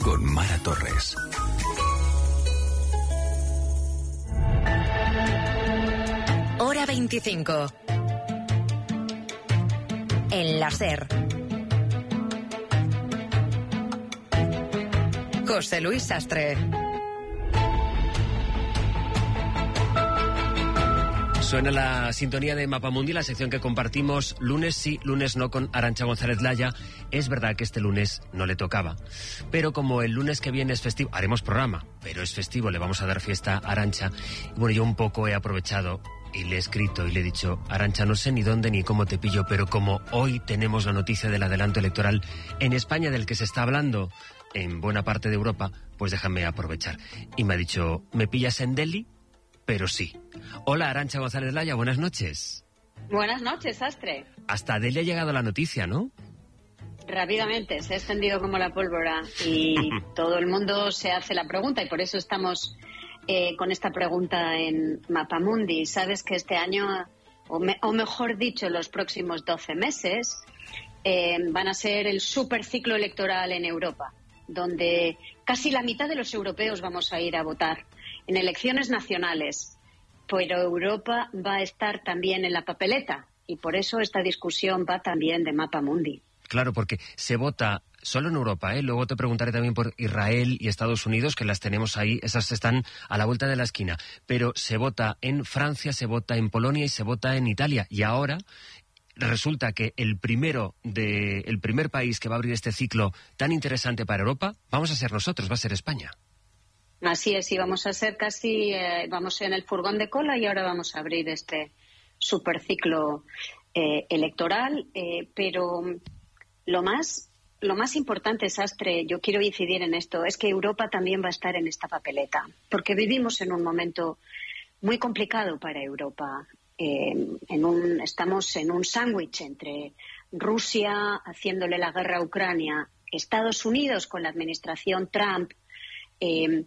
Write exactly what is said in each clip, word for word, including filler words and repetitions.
con Mara Torres. Hora veinticinco. En la SER. José Luis Sastre. Suena la sintonía de Mapamundi, la sección que compartimos lunes sí, lunes no con Arantxa González Laya. Es verdad que este lunes no le tocaba, pero como el lunes que viene es festivo, haremos programa, pero es festivo, le vamos a dar fiesta a Arantxa. Bueno, yo un poco he aprovechado y le he escrito y le he dicho: Arantxa, no sé ni dónde ni cómo te pillo, pero como hoy tenemos la noticia del adelanto electoral en España del que se está hablando en buena parte de Europa, pues déjame aprovechar. Y me ha dicho: ¿me pillas en Delhi? Pero sí. Hola, Arantxa González Laya, buenas noches. Buenas noches, Sastre. Hasta Delhi ha llegado la noticia, ¿no? Rápidamente, se ha extendido como la pólvora y todo el mundo se hace la pregunta, y por eso estamos eh, con esta pregunta en Mapamundi. Sabes que este año, o, me, o mejor dicho, los próximos doce meses, eh, van a ser el superciclo electoral en Europa, donde casi la mitad de los europeos vamos a ir a votar en elecciones nacionales, pero Europa va a estar también en la papeleta, y por eso esta discusión va también de Mapamundi. Claro, porque se vota solo en Europa, ¿eh? Luego te preguntaré también por Israel y Estados Unidos, que las tenemos ahí, esas están a la vuelta de la esquina, pero se vota en Francia, se vota en Polonia y se vota en Italia, y ahora resulta que el primero de, el primer país que va a abrir este ciclo tan interesante para Europa, vamos a ser nosotros, va a ser España. Así es, y vamos a ser casi, eh, vamos en el furgón de cola, y ahora vamos a abrir este superciclo eh, electoral, eh, pero lo más, lo más importante, Sastre, yo quiero incidir en esto, es que Europa también va a estar en esta papeleta, porque vivimos en un momento muy complicado para Europa. Eh, en un, estamos en un sándwich entre Rusia haciéndole la guerra a Ucrania, Estados Unidos con la administración Trump, eh,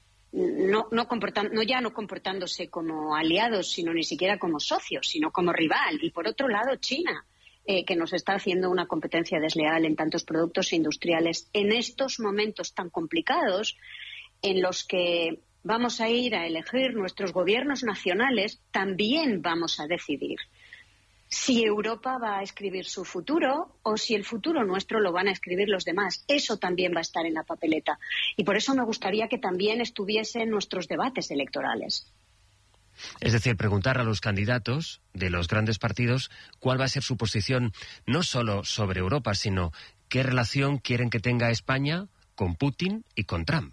No, no, comportan, no ya no comportándose como aliados, sino ni siquiera como socios, sino como rival. Y por otro lado, China, eh, que nos está haciendo una competencia desleal en tantos productos industriales en estos momentos tan complicados, en los que vamos a ir a elegir nuestros gobiernos nacionales, también vamos a decidir si Europa va a escribir su futuro o si el futuro nuestro lo van a escribir los demás. Eso también va a estar en la papeleta. Y por eso me gustaría que también estuviese en nuestros debates electorales. Es decir, preguntar a los candidatos de los grandes partidos cuál va a ser su posición, no solo sobre Europa, sino qué relación quieren que tenga España con Putin y con Trump.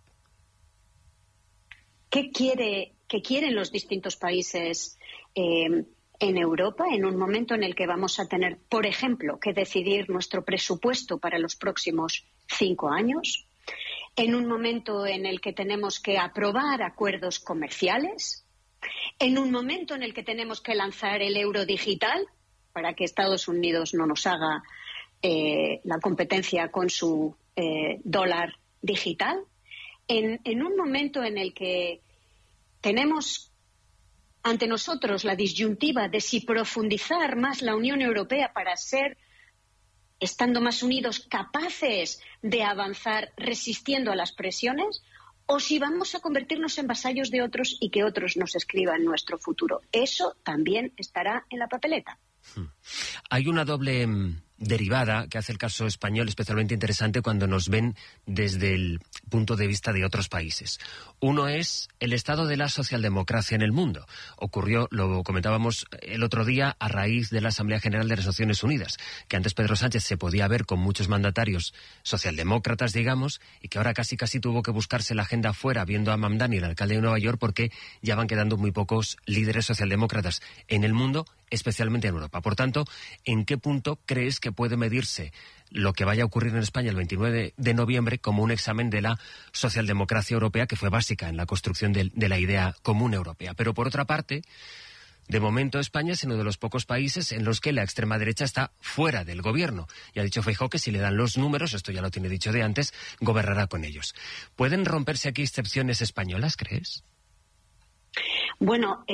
¿Qué quiere, qué quieren los distintos países eh, en Europa en un momento en el que vamos a tener, por ejemplo, que decidir nuestro presupuesto para los próximos cinco años, en un momento en el que tenemos que aprobar acuerdos comerciales, en un momento en el que tenemos que lanzar el euro digital para que Estados Unidos no nos haga eh, la competencia con su eh, dólar digital, en, en un momento en el que tenemos ante nosotros la disyuntiva de si profundizar más la Unión Europea para ser, estando más unidos, capaces de avanzar resistiendo a las presiones, o si vamos a convertirnos en vasallos de otros y que otros nos escriban nuestro futuro. Eso también estará en la papeleta. Hay una doble mmm, derivada que hace el caso español especialmente interesante cuando nos ven desde el punto de vista de otros países. Uno es el estado de la socialdemocracia en el mundo. Ocurrió, lo comentábamos el otro día, a raíz de la Asamblea General de las Naciones Unidas, que antes Pedro Sánchez se podía ver con muchos mandatarios socialdemócratas, digamos, y que ahora casi casi tuvo que buscarse la agenda fuera, viendo a Mamdani, el alcalde de Nueva York, porque ya van quedando muy pocos líderes socialdemócratas en el mundo, especialmente en Europa. Por tanto, ¿en qué punto crees que puede medirse lo que vaya a ocurrir en España el veintinueve de noviembre como un examen de la socialdemocracia europea, que fue básica en la construcción de, de la idea común europea? Pero por otra parte, de momento España es uno de los pocos países en los que la extrema derecha está fuera del gobierno. Y ha dicho Feijóo que si le dan los números, esto ya lo tiene dicho de antes, gobernará con ellos. ¿Pueden romperse aquí excepciones españolas, crees? Bueno, eh,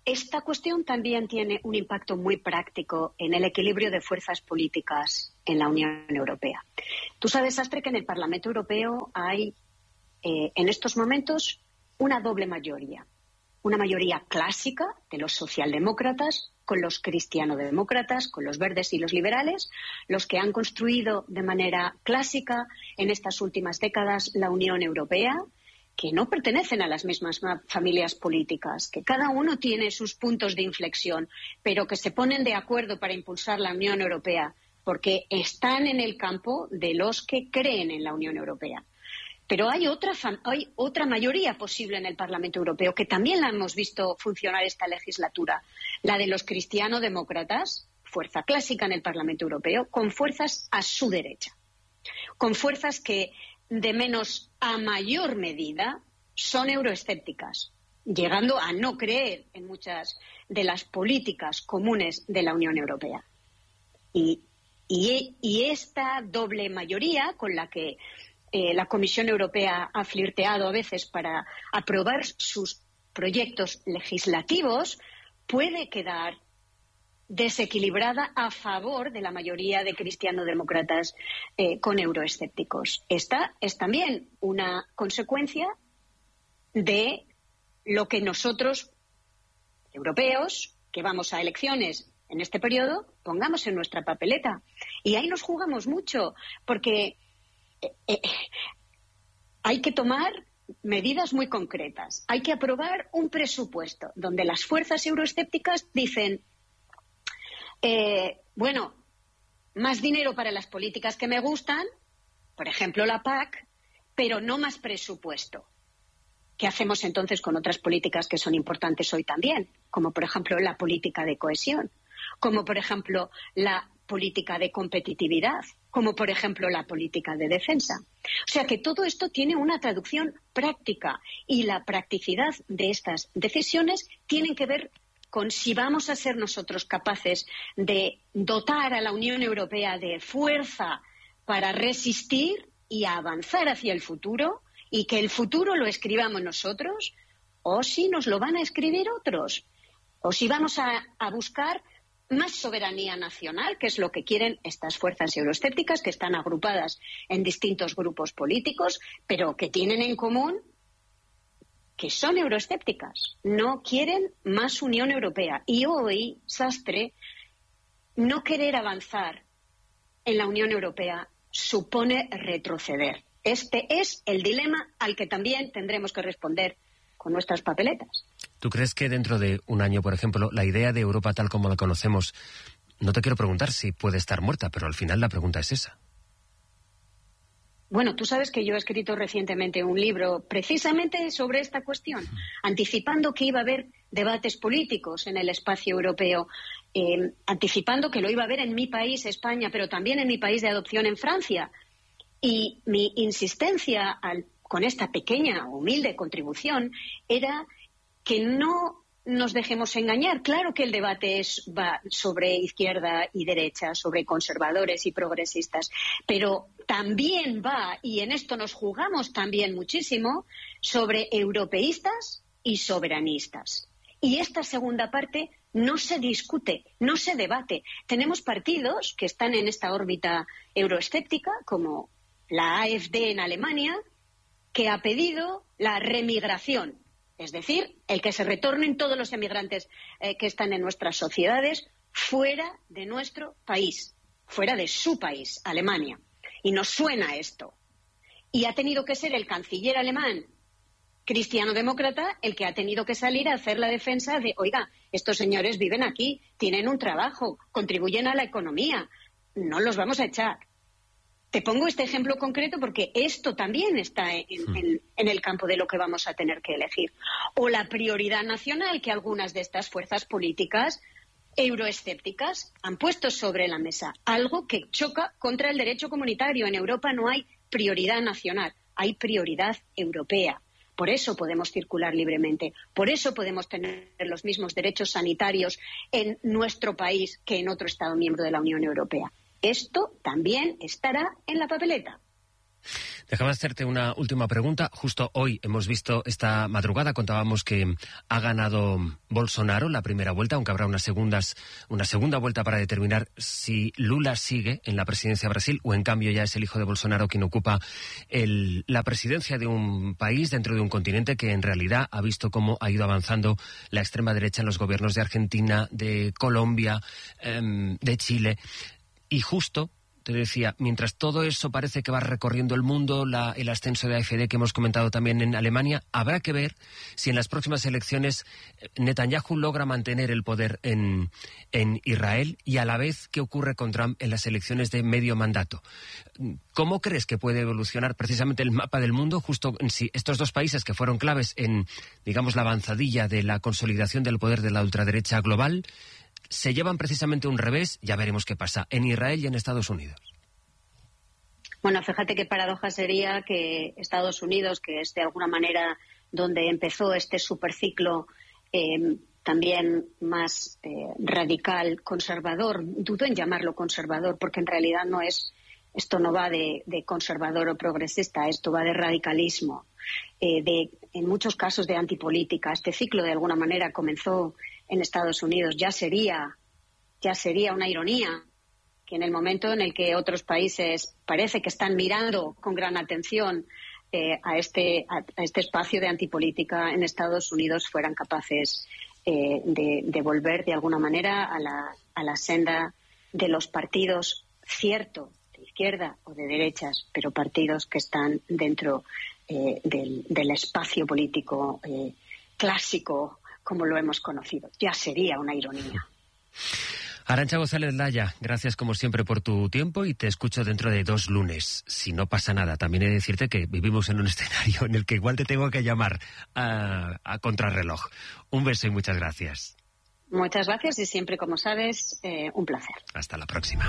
esta cuestión también tiene un impacto muy práctico en el equilibrio de fuerzas políticas en la Unión Europea. Tú sabes, Sastre, que en el Parlamento Europeo hay, eh, en estos momentos, una doble mayoría. Una mayoría clásica de los socialdemócratas con los cristianodemócratas, con los verdes y los liberales, los que han construido de manera clásica en estas últimas décadas la Unión Europea, que no pertenecen a las mismas familias políticas, que cada uno tiene sus puntos de inflexión, pero que se ponen de acuerdo para impulsar la Unión Europea, porque están en el campo de los que creen en la Unión Europea. Pero hay otra, hay otra mayoría posible en el Parlamento Europeo, que también la hemos visto funcionar esta legislatura, la de los cristianodemócratas, fuerza clásica en el Parlamento Europeo, con fuerzas a su derecha, con fuerzas que de menos a mayor medida son euroescépticas, llegando a no creer en muchas de las políticas comunes de la Unión Europea. Y, y, y esta doble mayoría con la que eh, la Comisión Europea ha flirteado a veces para aprobar sus proyectos legislativos puede quedar desequilibrada a favor de la mayoría de cristianodemócratas eh, con euroescépticos. Esta es también una consecuencia de lo que nosotros, europeos, que vamos a elecciones en este periodo, pongamos en nuestra papeleta. Y ahí nos jugamos mucho, porque eh, eh, hay que tomar medidas muy concretas. Hay que aprobar un presupuesto donde las fuerzas euroescépticas dicen Eh, bueno, más dinero para las políticas que me gustan, por ejemplo la P A C, pero no más presupuesto. ¿Qué hacemos entonces con otras políticas que son importantes hoy también? Como por ejemplo la política de cohesión, como por ejemplo la política de competitividad, como por ejemplo la política de defensa. O sea que todo esto tiene una traducción práctica y la practicidad de estas decisiones tienen que ver con si vamos a ser nosotros capaces de dotar a la Unión Europea de fuerza para resistir y avanzar hacia el futuro, y que el futuro lo escribamos nosotros, o si nos lo van a escribir otros, o si vamos a, a buscar más soberanía nacional, que es lo que quieren estas fuerzas euroescépticas, que están agrupadas en distintos grupos políticos, pero que tienen en común que son euroescépticas, no quieren más Unión Europea. Y hoy, Sastre, no querer avanzar en la Unión Europea supone retroceder. Este es el dilema al que también tendremos que responder con nuestras papeletas. ¿Tú crees que dentro de un año, por ejemplo, la idea de Europa tal como la conocemos, no te quiero preguntar si puede estar muerta, pero al final la pregunta es esa? Bueno, tú sabes que yo he escrito recientemente un libro precisamente sobre esta cuestión, anticipando que iba a haber debates políticos en el espacio europeo, eh, anticipando que lo iba a haber en mi país, España, pero también en mi país de adopción, en Francia. Y mi insistencia al, con esta pequeña, humilde contribución era que no nos dejemos engañar. Claro que el debate es, va sobre izquierda y derecha, sobre conservadores y progresistas, pero también va, y en esto nos jugamos también muchísimo, sobre europeístas y soberanistas. Y esta segunda parte no se discute, no se debate. Tenemos partidos que están en esta órbita euroescéptica, como la A F D en Alemania, que ha pedido la remigración, es decir, el que se retornen todos los emigrantes eh, que están en nuestras sociedades fuera de nuestro país, fuera de su país, Alemania. Y nos suena esto. Y ha tenido que ser el canciller alemán cristianodemócrata el que ha tenido que salir a hacer la defensa de, oiga, estos señores viven aquí, tienen un trabajo, contribuyen a la economía, no los vamos a echar. Te pongo este ejemplo concreto porque esto también está en, en, en el campo de lo que vamos a tener que elegir. O la prioridad nacional que algunas de estas fuerzas políticas euroescépticas han puesto sobre la mesa, algo que choca contra el derecho comunitario. En Europa no hay prioridad nacional, hay prioridad europea. Por eso podemos circular libremente, por eso podemos tener los mismos derechos sanitarios en nuestro país que en otro Estado miembro de la Unión Europea. Esto también estará en la papeleta. Déjame hacerte una última pregunta. Justo hoy hemos visto, esta madrugada contábamos que ha ganado Bolsonaro la primera vuelta, aunque habrá unas segundas, una segunda vuelta para determinar si Lula sigue en la presidencia de Brasil o en cambio ya es el hijo de Bolsonaro quien ocupa el, la presidencia de un país dentro de un continente que en realidad ha visto cómo ha ido avanzando la extrema derecha en los gobiernos de Argentina, de Colombia, eh, de Chile. Y justo te decía, mientras todo eso parece que va recorriendo el mundo, la, el ascenso de A F D que hemos comentado también en Alemania, habrá que ver si en las próximas elecciones Netanyahu logra mantener el poder en, en Israel y a la vez qué ocurre con Trump en las elecciones de medio mandato. ¿Cómo crees que puede evolucionar precisamente el mapa del mundo justo en si estos dos países que fueron claves en, digamos, la avanzadilla de la consolidación del poder de la ultraderecha global se llevan precisamente un revés? Ya veremos qué pasa en Israel y en Estados Unidos. Bueno, fíjate qué paradoja sería que Estados Unidos, que es de alguna manera donde empezó este superciclo eh, también más eh, radical, conservador, dudo en llamarlo conservador, porque en realidad no es, esto no va de, de conservador o progresista, esto va de radicalismo, eh, de, en muchos casos de antipolítica. Este ciclo de alguna manera comenzó en Estados Unidos. Ya sería, ya sería una ironía que en el momento en el que otros países parece que están mirando con gran atención eh, a, este, a, a este espacio de antipolítica en Estados Unidos fueran capaces eh, de, de volver de alguna manera a la, a la senda de los partidos, cierto, de izquierda o de derechas, pero partidos que están dentro eh, del, del espacio político eh, clásico como lo hemos conocido. Ya sería una ironía. Arantxa González Laya, gracias como siempre por tu tiempo y te escucho dentro de dos lunes, si no pasa nada. También he de decirte que vivimos en un escenario en el que igual te tengo que llamar a, a contrarreloj. Un beso y muchas gracias. Muchas gracias y siempre, como sabes, eh, un placer. Hasta la próxima.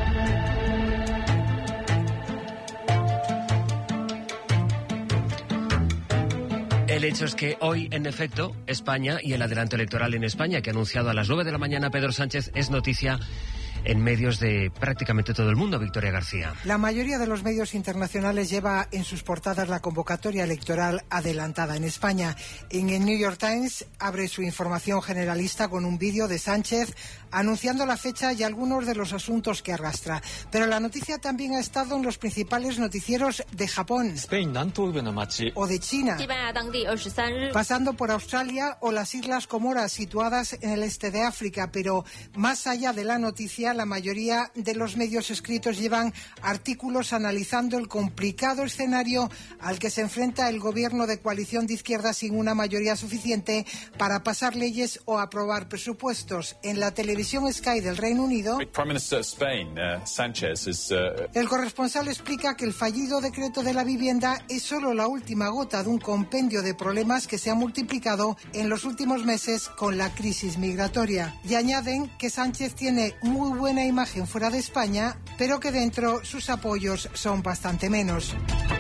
El hecho es que hoy, en efecto, España y el adelanto electoral en España, que ha anunciado a las nueve de la mañana Pedro Sánchez, es noticia en medios de prácticamente todo el mundo. Victoria García. La mayoría de los medios internacionales lleva en sus portadas la convocatoria electoral adelantada en España. En el New York Times abre su información generalista con un vídeo de Sánchez anunciando la fecha y algunos de los asuntos que arrastra. Pero la noticia también ha estado en los principales noticieros de Japón o de China, pasando por Australia o las Islas Comoras, situadas en el este de África. Pero más allá de la noticia, la mayoría de los medios escritos llevan artículos analizando el complicado escenario al que se enfrenta el gobierno de coalición de izquierda sin una mayoría suficiente para pasar leyes o aprobar presupuestos. En la televisión Sky del Reino Unido, Spain, uh, Sánchez is, uh... el corresponsal explica que el fallido decreto de la vivienda es solo la última gota de un compendio de problemas que se ha multiplicado en los últimos meses con la crisis migratoria. Y añaden que Sánchez tiene muy buena imagen fuera de España, pero que dentro sus apoyos son bastante menos.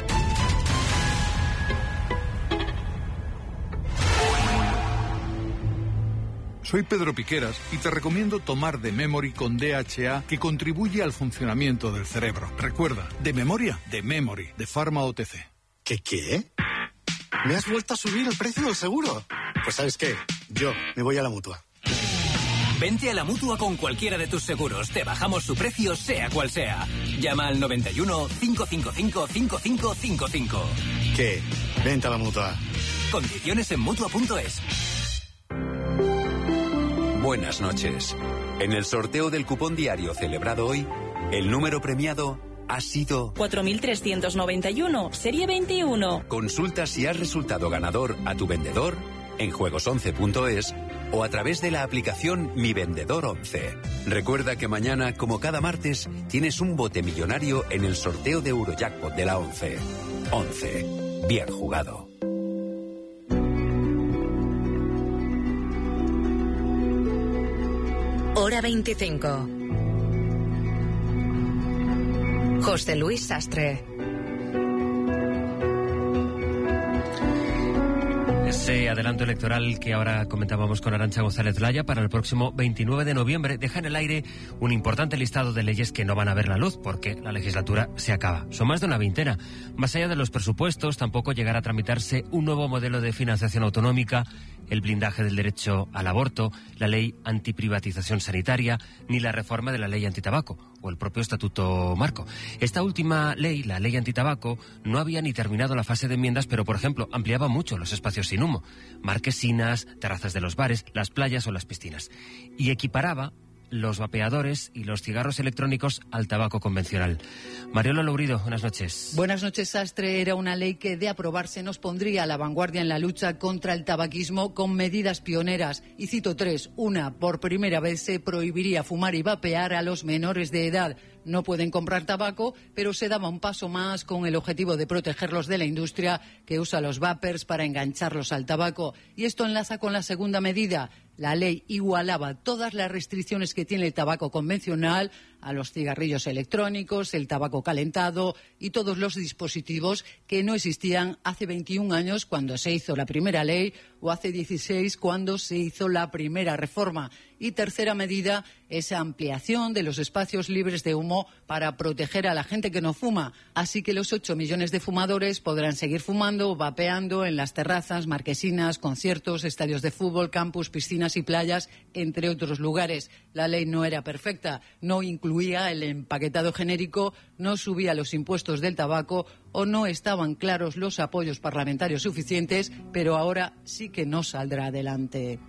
Soy Pedro Piqueras y te recomiendo tomar The Memory con D H A, que contribuye al funcionamiento del cerebro. Recuerda, de memoria, The Memory, de Pharma O T C. ¿Qué qué? ¿Me has vuelto a subir el precio del seguro? Pues ¿sabes qué? Yo me voy a la Mutua. Vente a la Mutua con cualquiera de tus seguros. Te bajamos su precio, sea cual sea. Llama al noventa y uno, cinco cinco cinco, cinco cinco cinco cinco. ¿Qué? Vente a la Mutua. Condiciones en Mutua punto es. Buenas noches. En el sorteo del cupón diario celebrado hoy, el número premiado ha sido cuatro mil trescientos noventa y uno, serie veintiuno. Consulta si has resultado ganador a tu vendedor en juegos once punto es o a través de la aplicación Mi Vendedor once. Recuerda que mañana, como cada martes, tienes un bote millonario en el sorteo de Eurojackpot de la once. once. Bien jugado. Hora veinticinco. José Luis Sastre. Ese adelanto electoral que ahora comentábamos con Arantxa González Laya para el próximo veintinueve de noviembre deja en el aire un importante listado de leyes que no van a ver la luz porque la legislatura se acaba. Son más de una veintena. Más allá de los presupuestos, tampoco llegará a tramitarse un nuevo modelo de financiación autonómica, el blindaje del derecho al aborto, la ley antiprivatización sanitaria, ni la reforma de la ley antitabaco o el propio Estatuto Marco. Esta última ley, la ley antitabaco, no había ni terminado la fase de enmiendas, pero, por ejemplo, ampliaba mucho los espacios sin humo, marquesinas, terrazas de los bares, las playas o las piscinas, y equiparaba los vapeadores y los cigarros electrónicos al tabaco convencional. Mariola Lourido, buenas noches. Buenas noches, Sastre. Era una ley que, de aprobarse, nos pondría a la vanguardia en la lucha contra el tabaquismo con medidas pioneras. Y cito tres. Una, por primera vez se prohibiría fumar y vapear a los menores de edad. No pueden comprar tabaco, pero se daba un paso más con el objetivo de protegerlos de la industria que usa los vapers para engancharlos al tabaco. Y esto enlaza con la segunda medida. La ley igualaba todas las restricciones que tiene el tabaco convencional a los cigarrillos electrónicos, el tabaco calentado y todos los dispositivos que no existían hace veintiún años cuando se hizo la primera ley o hace dieciséis cuando se hizo la primera reforma. Y tercera medida, esa ampliación de los espacios libres de humo para proteger a la gente que no fuma. Así que los ocho millones de fumadores podrán seguir fumando o vapeando en las terrazas, marquesinas, conciertos, estadios de fútbol, campus, piscinas y playas, entre otros lugares. La ley no era perfecta, no incluía el empaquetado genérico, no subía los impuestos del tabaco o no estaban claros los apoyos parlamentarios suficientes, pero ahora sí que no saldrá adelante.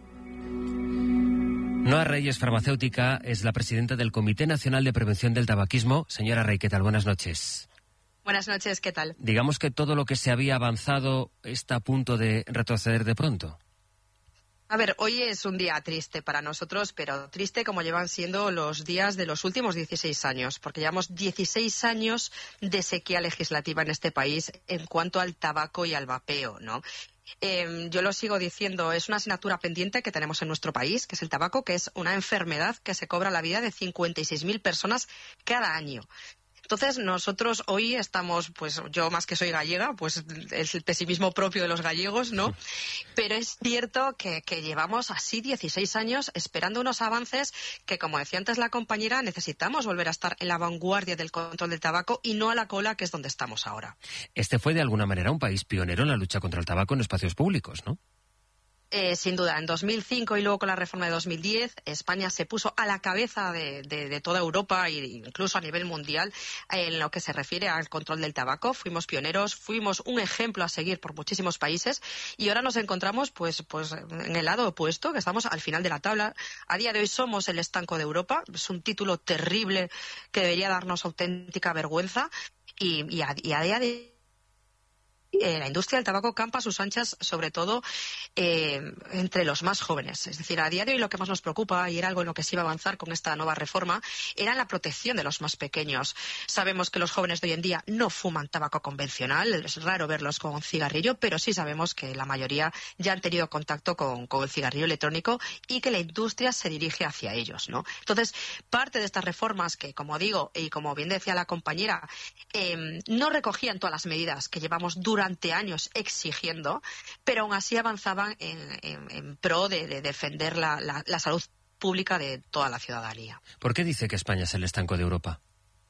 Noa Reyes, farmacéutica, es la presidenta del Comité Nacional de Prevención del Tabaquismo. Señora Rey, ¿qué tal? Buenas noches. Buenas noches, ¿qué tal? Digamos que todo lo que se había avanzado está a punto de retroceder de pronto. A ver, hoy es un día triste para nosotros, pero triste como llevan siendo los días de los últimos dieciséis años, porque llevamos dieciséis años de sequía legislativa en este país en cuanto al tabaco y al vapeo, ¿no? Eh, yo lo sigo diciendo, es una asignatura pendiente que tenemos en nuestro país, que es el tabaco, que es una enfermedad que se cobra la vida de cincuenta y seis mil personas cada año. Entonces, nosotros hoy estamos, pues yo más que soy gallega, pues es el pesimismo propio de los gallegos, ¿no? Pero es cierto que, que llevamos así dieciséis años esperando unos avances que, como decía antes la compañera, necesitamos volver a estar en la vanguardia del control del tabaco y no a la cola, que es donde estamos ahora. Este fue, de alguna manera, un país pionero en la lucha contra el tabaco en espacios públicos, ¿no? Eh, sin duda, en dos mil cinco y luego con la reforma de dos mil diez, España se puso a la cabeza de, de, de toda Europa e incluso a nivel mundial en lo que se refiere al control del tabaco. Fuimos pioneros, fuimos un ejemplo a seguir por muchísimos países y ahora nos encontramos pues, pues en el lado opuesto, que estamos al final de la tabla. A día de hoy somos el estanco de Europa, es un título terrible que debería darnos auténtica vergüenza y, y, a, y a día de Eh, la industria del tabaco campa a sus anchas, sobre todo eh, entre los más jóvenes. Es decir, a día de hoy lo que más nos preocupa, y era algo en lo que se iba a avanzar con esta nueva reforma, era la protección de los más pequeños. Sabemos que los jóvenes de hoy en día no fuman tabaco convencional, es raro verlos con cigarrillo, pero sí sabemos que la mayoría ya han tenido contacto con, con el cigarrillo electrónico y que la industria se dirige hacia ellos, ¿no? Entonces, parte de estas reformas que, como digo, y como bien decía la compañera, eh, no recogían todas las medidas que llevamos durante durante años exigiendo, pero aún así avanzaban en, en, en pro de, de defender la, la, la salud pública de toda la ciudadanía. ¿Por qué dice que España es el estanco de Europa?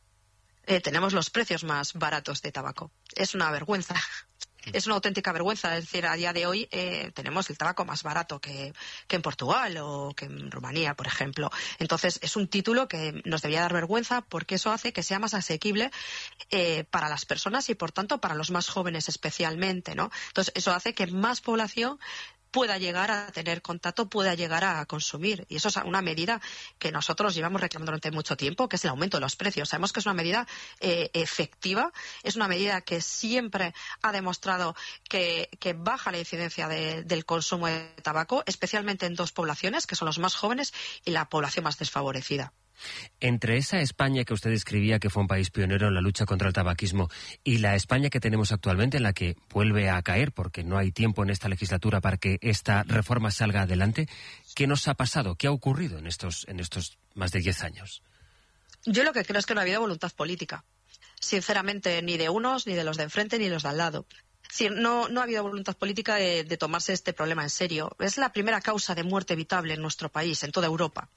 Eh, tenemos los precios más baratos de tabaco. Es una vergüenza. Es una auténtica vergüenza. Es decir, a día de hoy eh, tenemos el tabaco más barato que, que en Portugal o que en Rumanía, por ejemplo. Entonces, es un título que nos debería dar vergüenza porque eso hace que sea más asequible eh, para las personas y, por tanto, para los más jóvenes especialmente, ¿no? Entonces, eso hace que más población pueda llegar a tener contacto, pueda llegar a consumir. Y eso es una medida que nosotros llevamos reclamando durante mucho tiempo, que es el aumento de los precios. Sabemos que es una medida eh, efectiva, es una medida que siempre ha demostrado que, que baja la incidencia de, del consumo de tabaco, especialmente en dos poblaciones, que son los más jóvenes y la población más desfavorecida. Entre esa España que usted describía, que fue un país pionero en la lucha contra el tabaquismo, y la España que tenemos actualmente, en la que vuelve a caer porque no hay tiempo en esta legislatura para que esta reforma salga adelante, ¿qué nos ha pasado? ¿Qué ha ocurrido en estos, en estos más de diez años? Yo lo que creo es que no ha habido voluntad política. Sinceramente, ni de unos, ni de los de enfrente, ni de los de al lado. Es decir, no, no ha habido voluntad política de, de tomarse este problema en serio. Es la primera causa de muerte evitable en nuestro país, en toda Europa.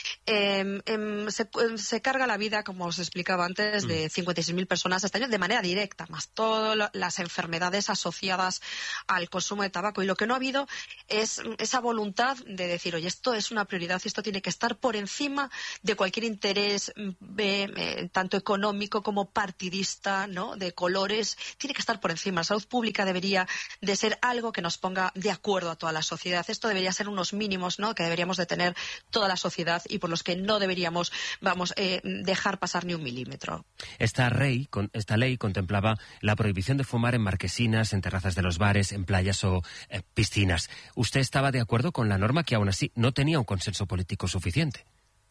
Eh, eh, se, se carga la vida, como os explicaba antes, de cincuenta y seis mil personas este año de manera directa, más todas las enfermedades asociadas al consumo de tabaco. Y lo que no ha habido es esa voluntad de decir, oye, esto es una prioridad y esto tiene que estar por encima de cualquier interés, eh, tanto económico como partidista, ¿no?, de colores. Tiene que estar por encima. La salud pública debería de ser algo que nos ponga de acuerdo a toda la sociedad. Esto debería ser unos mínimos, ¿no?, que deberíamos de tener toda la sociedad y por los que no deberíamos, vamos, eh, dejar pasar ni un milímetro. Esta, rey, con, esta ley contemplaba la prohibición de fumar en marquesinas, en terrazas de los bares, en playas o eh, piscinas. ¿Usted estaba de acuerdo con la norma que aún así no tenía un consenso político suficiente?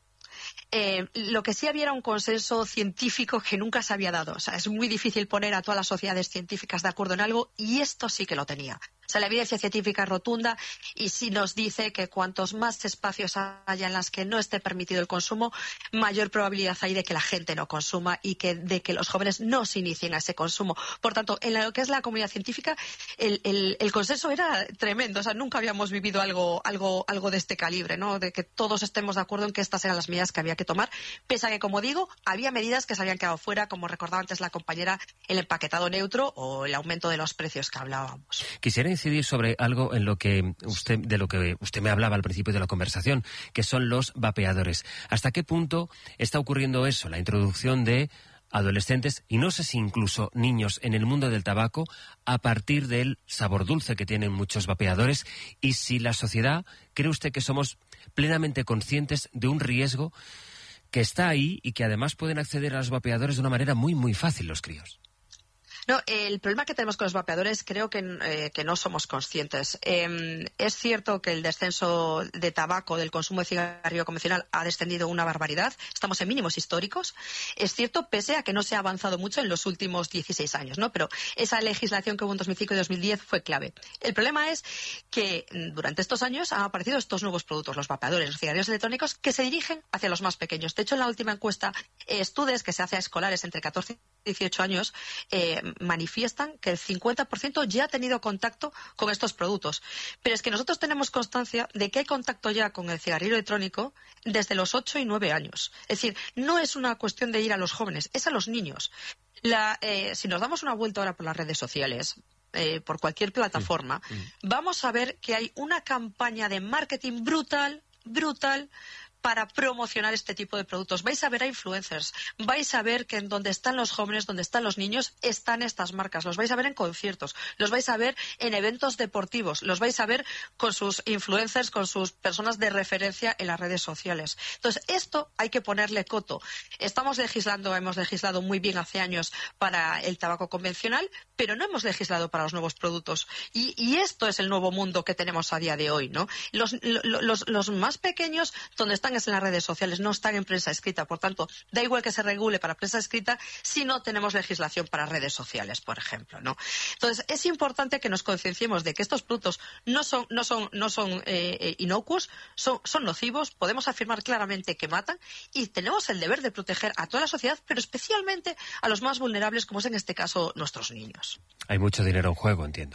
Eh, lo que sí había era un consenso científico que nunca se había dado. O sea, es muy difícil poner a todas las sociedades científicas de acuerdo en algo y esto sí que lo tenía. O sea, la evidencia científica es rotunda y sí nos dice que cuantos más espacios haya en las que no esté permitido el consumo, mayor probabilidad hay de que la gente no consuma y que, de que los jóvenes no se inicien a ese consumo. Por tanto, en lo que es la comunidad científica, el, el, el consenso era tremendo. O sea, nunca habíamos vivido algo, algo, algo de este calibre, ¿no?, de que todos estemos de acuerdo en que estas eran las medidas que había que tomar, pese a que, como digo, había medidas que se habían quedado fuera, como recordaba antes la compañera, el empaquetado neutro o el aumento de los precios que hablábamos. Quisiera incidir sobre algo en lo que usted, de lo que usted me hablaba al principio de la conversación, que son los vapeadores. ¿Hasta qué punto está ocurriendo eso, la introducción de adolescentes y no sé si incluso niños en el mundo del tabaco a partir del sabor dulce que tienen muchos vapeadores? Y si la sociedad, ¿cree usted que somos plenamente conscientes de un riesgo que está ahí y que además pueden acceder a los vapeadores de una manera muy, muy fácil los críos? No, el problema que tenemos con los vapeadores creo que, eh, que no somos conscientes. Eh, es cierto que el descenso de tabaco, del consumo de cigarrillo convencional, ha descendido una barbaridad. Estamos en mínimos históricos. Es cierto, pese a que no se ha avanzado mucho en los últimos dieciséis años, ¿no? Pero esa legislación que hubo en dos mil cinco y dos mil diez fue clave. El problema es que durante estos años han aparecido estos nuevos productos, los vapeadores, los cigarrillos electrónicos, que se dirigen hacia los más pequeños. De hecho, en la última encuesta, eh, estudios que se hace a escolares entre catorce y dieciocho años eh, manifiestan que el cincuenta por ciento ya ha tenido contacto con estos productos. Pero es que nosotros tenemos constancia de que hay contacto ya con el cigarrillo electrónico desde los ocho y nueve años. Es decir, no es una cuestión de ir a los jóvenes, es a los niños. La, eh, si nos damos una vuelta ahora por las redes sociales, eh, por cualquier plataforma, mm, mm. vamos a ver que hay una campaña de marketing brutal, brutal, para promocionar este tipo de productos. Vais a ver a influencers, vais a ver que en donde están los jóvenes, donde están los niños, están estas marcas. Los vais a ver en conciertos, los vais a ver en eventos deportivos, los vais a ver con sus influencers, con sus personas de referencia en las redes sociales. Entonces, esto hay que ponerle coto. Estamos legislando, hemos legislado muy bien hace años para el tabaco convencional, pero no hemos legislado para los nuevos productos. Y, y esto es el nuevo mundo que tenemos a día de hoy, ¿no? Los, los, los más pequeños, donde están es en las redes sociales, no están en prensa escrita. Por tanto, da igual que se regule para prensa escrita si no tenemos legislación para redes sociales, por ejemplo, ¿no? Entonces, es importante que nos concienciemos de que estos productos no son, no son, no son eh, eh, inocuos, son, son nocivos, podemos afirmar claramente que matan y tenemos el deber de proteger a toda la sociedad, pero especialmente a los más vulnerables, como es en este caso nuestros niños. Hay mucho dinero en juego, entiendo.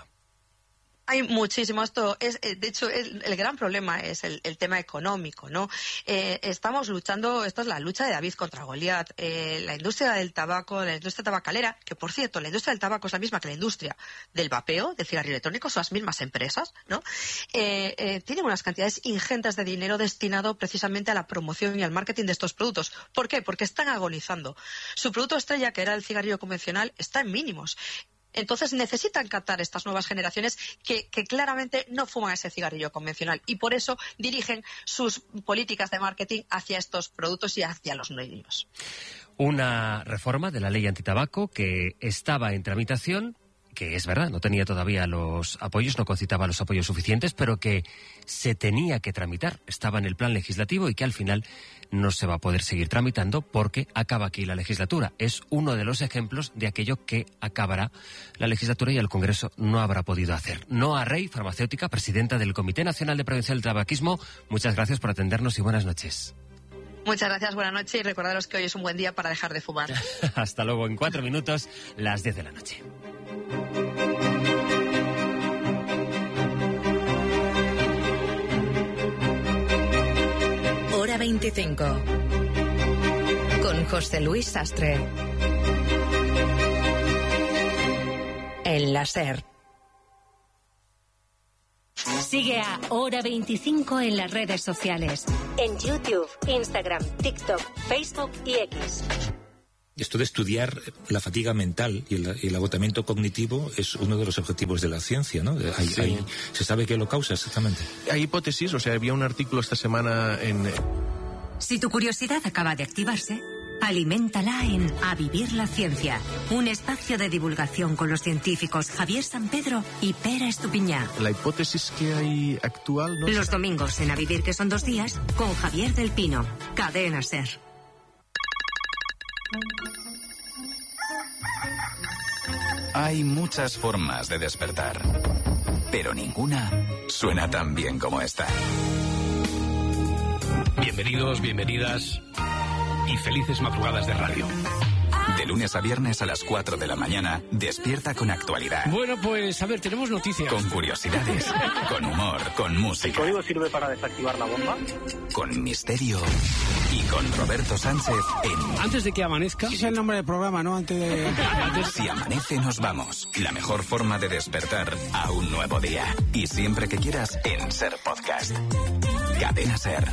Hay muchísimo. Esto es, de hecho, el, el gran problema es el, el tema económico, ¿no? Eh, estamos luchando, esta es la lucha de David contra Goliat. Eh, la industria del tabaco, la industria tabacalera, que por cierto, la industria del tabaco es la misma que la industria del vapeo, del cigarrillo electrónico, son las mismas empresas, ¿no? Eh, eh, tienen unas cantidades ingentes de dinero destinado precisamente a la promoción y al marketing de estos productos. ¿Por qué? Porque están agonizando. Su producto estrella, que era el cigarrillo convencional, está en mínimos. Entonces necesitan captar estas nuevas generaciones que, que claramente no fuman ese cigarrillo convencional y por eso dirigen sus políticas de marketing hacia estos productos y hacia los niños. Una reforma de la ley antitabaco que estaba en tramitación, que es verdad, no tenía todavía los apoyos, no concitaba los apoyos suficientes, pero que se tenía que tramitar, estaba en el plan legislativo y que al final no se va a poder seguir tramitando porque acaba aquí la legislatura. Es uno de los ejemplos de aquello que acabará la legislatura y el Congreso no habrá podido hacer. Noa Rey, farmacéutica, presidenta del Comité Nacional de Prevención del Tabaquismo, muchas gracias por atendernos y buenas noches. Muchas gracias, buenas noches y recordaros que hoy es un buen día para dejar de fumar. Hasta luego, en cuatro minutos, las diez de la noche. veinticinco. Con José Luis Sastre. En la SER. Sigue a Hora veinticinco en las redes sociales. En YouTube, Instagram, TikTok, Facebook y X. Esto de estudiar la fatiga mental y el, y el agotamiento cognitivo es uno de los objetivos de la ciencia, ¿no? Hay, Sí. hay, ¿Se sabe qué lo causa exactamente? Hay hipótesis, o sea, había un artículo esta semana en... Si tu curiosidad acaba de activarse, aliméntala en A Vivir la Ciencia, un espacio de divulgación con los científicos Javier San Pedro y Pera Estupiñá. La hipótesis que hay actual... ¿no? Los domingos en A Vivir, que son dos días, con Javier del Pino. Cadena SER. Hay muchas formas de despertar, pero ninguna suena tan bien como esta. Bienvenidos, bienvenidas y felices madrugadas de radio. De lunes a viernes a las cuatro de la mañana, despierta con actualidad. Bueno, pues a ver, tenemos noticias. Con curiosidades, con humor, con música. ¿El código sirve para desactivar la bomba? Con misterio y con Roberto Sánchez en... Antes de que amanezca... Ese es el nombre del programa, ¿no? Antes de... Si amanece nos vamos. La mejor forma de despertar a un nuevo día. Y siempre que quieras en SER Podcast. Cadena SER.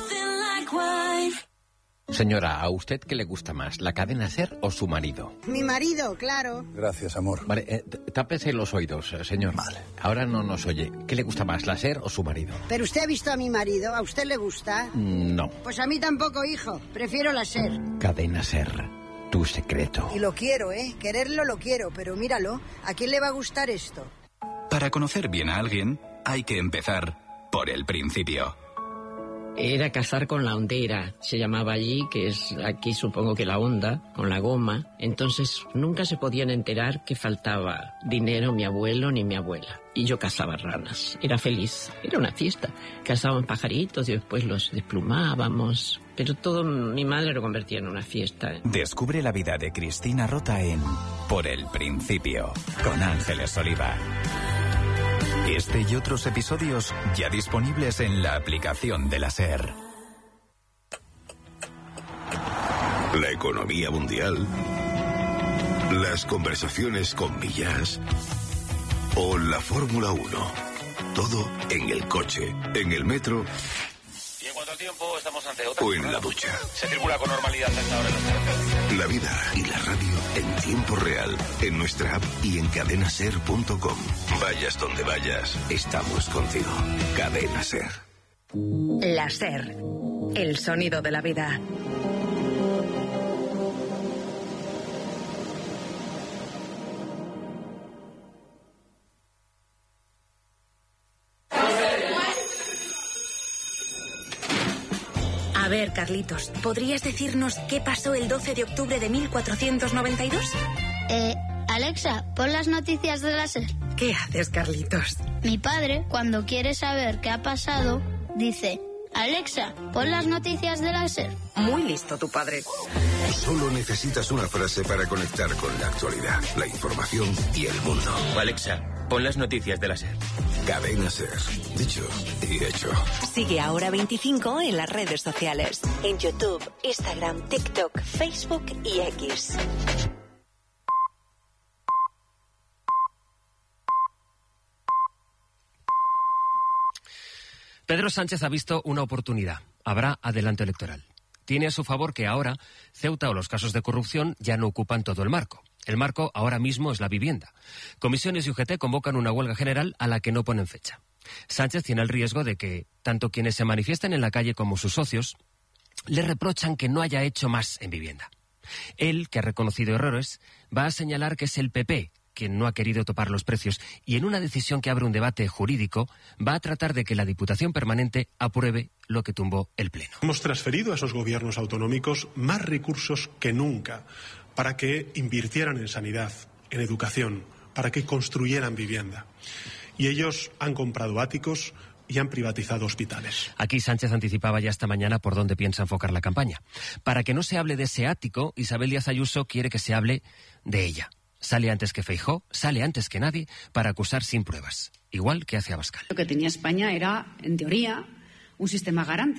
Señora, ¿a usted qué le gusta más, la cadena SER o su marido? Mi marido, claro. Gracias, amor. Vale, eh, tápese los oídos, eh, señor. Vale. Ahora no nos oye. ¿Qué le gusta más, la SER o su marido? Pero usted ha visto a mi marido, ¿a usted le gusta? No. Pues a mí tampoco, hijo. Prefiero la SER. Cadena SER, tu secreto. Y lo quiero, ¿eh? Quererlo lo quiero, pero míralo. ¿A quién le va a gustar esto? Para conocer bien a alguien, hay que empezar por el principio. Era cazar con la hondera, se llamaba allí, que es aquí supongo que la honda, con la goma. Entonces nunca se podían enterar que faltaba dinero mi abuelo ni mi abuela. Y yo cazaba ranas. Era feliz, era una fiesta. Cazaban pajaritos y después los desplumábamos. Pero todo mi madre lo convertía en una fiesta. Descubre la vida de Cristina Rota en Por el Principio, con Ángeles Oliva. Este y otros episodios ya disponibles en la aplicación de la SER. La economía mundial, las conversaciones con Millás o la Fórmula uno. Todo en el coche, en el metro Y en cuanto al tiempo, estamos ante otra. o en la ducha. Se circula con normalidad hasta ahora en las carreteras. La vida y la radio en tiempo real, en nuestra app y en cadena ser punto com. Vayas donde vayas, estamos contigo. Cadena SER. La SER. El sonido de la vida. A ver, Carlitos, ¿podrías decirnos qué pasó el doce de octubre de mil cuatrocientos noventa y dos? Eh, Alexa, pon las noticias de la SER. ¿Qué haces, Carlitos? Mi padre, cuando quiere saber qué ha pasado, dice: Alexa, pon las noticias de la SER. Muy listo tu padre. Solo necesitas una frase para conectar con la actualidad, la información y el mundo. Alexa, pon las noticias de la SER. Cadena SER. Dicho y hecho. Sigue a Hora veinticinco en las redes sociales. En YouTube, Instagram, TikTok, Facebook y X. Pedro Sánchez ha visto una oportunidad. Habrá adelanto electoral. Tiene a su favor que ahora Ceuta o los casos de corrupción ya no ocupan todo el marco. El marco ahora mismo es la vivienda. Comisiones y U G T convocan una huelga general a la que no ponen fecha. Sánchez tiene el riesgo de que tanto quienes se manifiesten en la calle como sus socios le reprochan que no haya hecho más en vivienda. Él, que ha reconocido errores, va a señalar que es el P P quien no ha querido topar los precios y en una decisión que abre un debate jurídico va a tratar de que la Diputación Permanente apruebe lo que tumbó el Pleno. Hemos transferido a esos gobiernos autonómicos más recursos que nunca para que invirtieran en sanidad, en educación, para que construyeran vivienda. Y ellos han comprado áticos y han privatizado hospitales. Aquí Sánchez anticipaba ya esta mañana por dónde piensa enfocar la campaña. Para que no se hable de ese ático, Isabel Díaz Ayuso quiere que se hable de ella. Sale antes que Feijóo, sale antes que nadie para acusar sin pruebas, igual que hace Abascal. Lo que tenía España era, en teoría, un sistema garante,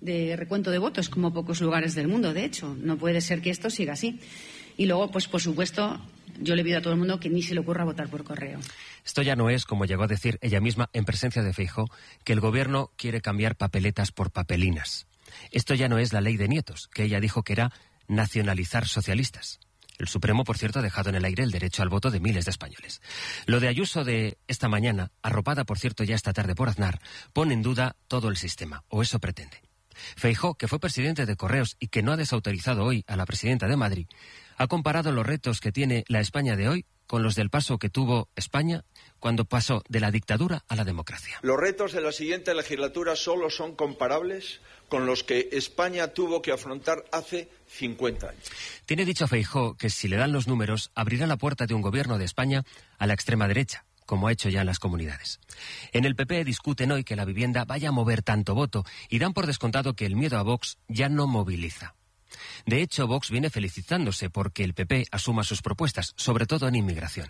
de recuento de votos como pocos lugares del mundo, de hecho. No puede ser que esto siga así. Y luego, pues por supuesto, yo le pido a todo el mundo que ni se le ocurra votar por correo. Esto ya no es, como llegó a decir ella misma en presencia de Feijóo, que el gobierno quiere cambiar papeletas por papelinas. Esto ya no es la ley de nietos, que ella dijo que era nacionalizar socialistas. El Supremo, por cierto, ha dejado en el aire el derecho al voto de miles de españoles. Lo de Ayuso de esta mañana, arropada, por cierto, ya esta tarde por Aznar, pone en duda todo el sistema, o eso pretende. Feijóo, que fue presidente de Correos y que no ha desautorizado hoy a la presidenta de Madrid, ha comparado los retos que tiene la España de hoy con los del paso que tuvo España cuando pasó de la dictadura a la democracia. Los retos de la siguiente legislatura solo son comparables con los que España tuvo que afrontar hace cincuenta años. Tiene dicho Feijóo que si le dan los números, abrirá la puerta de un gobierno de España a la extrema derecha, como ha hecho ya en las comunidades. En el P P discuten hoy que la vivienda vaya a mover tanto voto y dan por descontado que el miedo a Vox ya no moviliza. De hecho, Vox viene felicitándose porque el P P asuma sus propuestas, sobre todo en inmigración.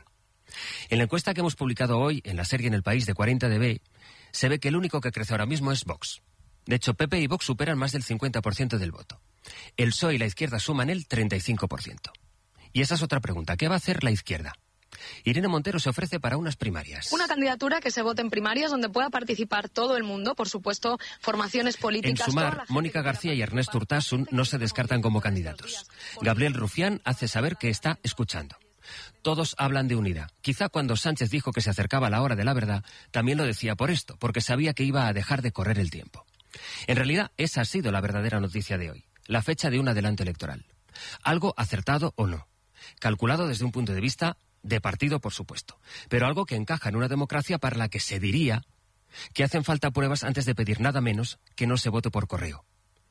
En la encuesta que hemos publicado hoy en la serie En el País de cuarenta D B, se ve que el único que crece ahora mismo es Vox. De hecho, P P y Vox superan más del cincuenta por ciento del voto. El P S O E y la izquierda suman el treinta y cinco por ciento. Y esa es otra pregunta. ¿Qué va a hacer la izquierda? Irene Montero se ofrece para unas primarias. Una candidatura que se vote en primarias donde pueda participar todo el mundo, por supuesto, formaciones políticas. En Sumar, Mónica García y Ernesto Urtasun no se descartan como candidatos. Gabriel Rufián hace saber que está escuchando. Todos hablan de unidad. Quizá cuando Sánchez dijo que se acercaba la hora de la verdad, también lo decía por esto, porque sabía que iba a dejar de correr el tiempo. En realidad, esa ha sido la verdadera noticia de hoy, la fecha de un adelanto electoral. Algo acertado o no, calculado desde un punto de vista de partido, por supuesto, pero algo que encaja en una democracia para la que se diría que hacen falta pruebas antes de pedir nada menos que no se vote por correo.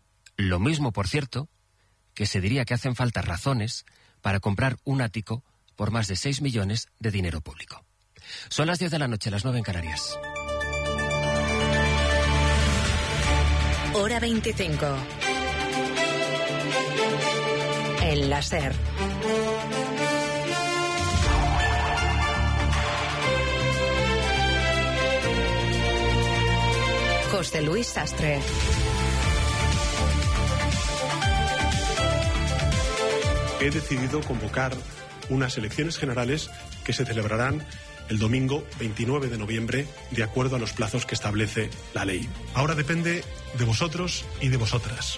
Lo mismo, por cierto, que se diría que hacen falta razones para comprar un ático por más de seis millones de dinero público. Son las diez de la noche, las nueve en Canarias. Hora veinticinco. En la SER. José Luis Sastre. He decidido convocar unas elecciones generales que se celebrarán el domingo veintinueve de noviembre, de acuerdo a los plazos que establece la ley. Ahora depende de vosotros y de vosotras.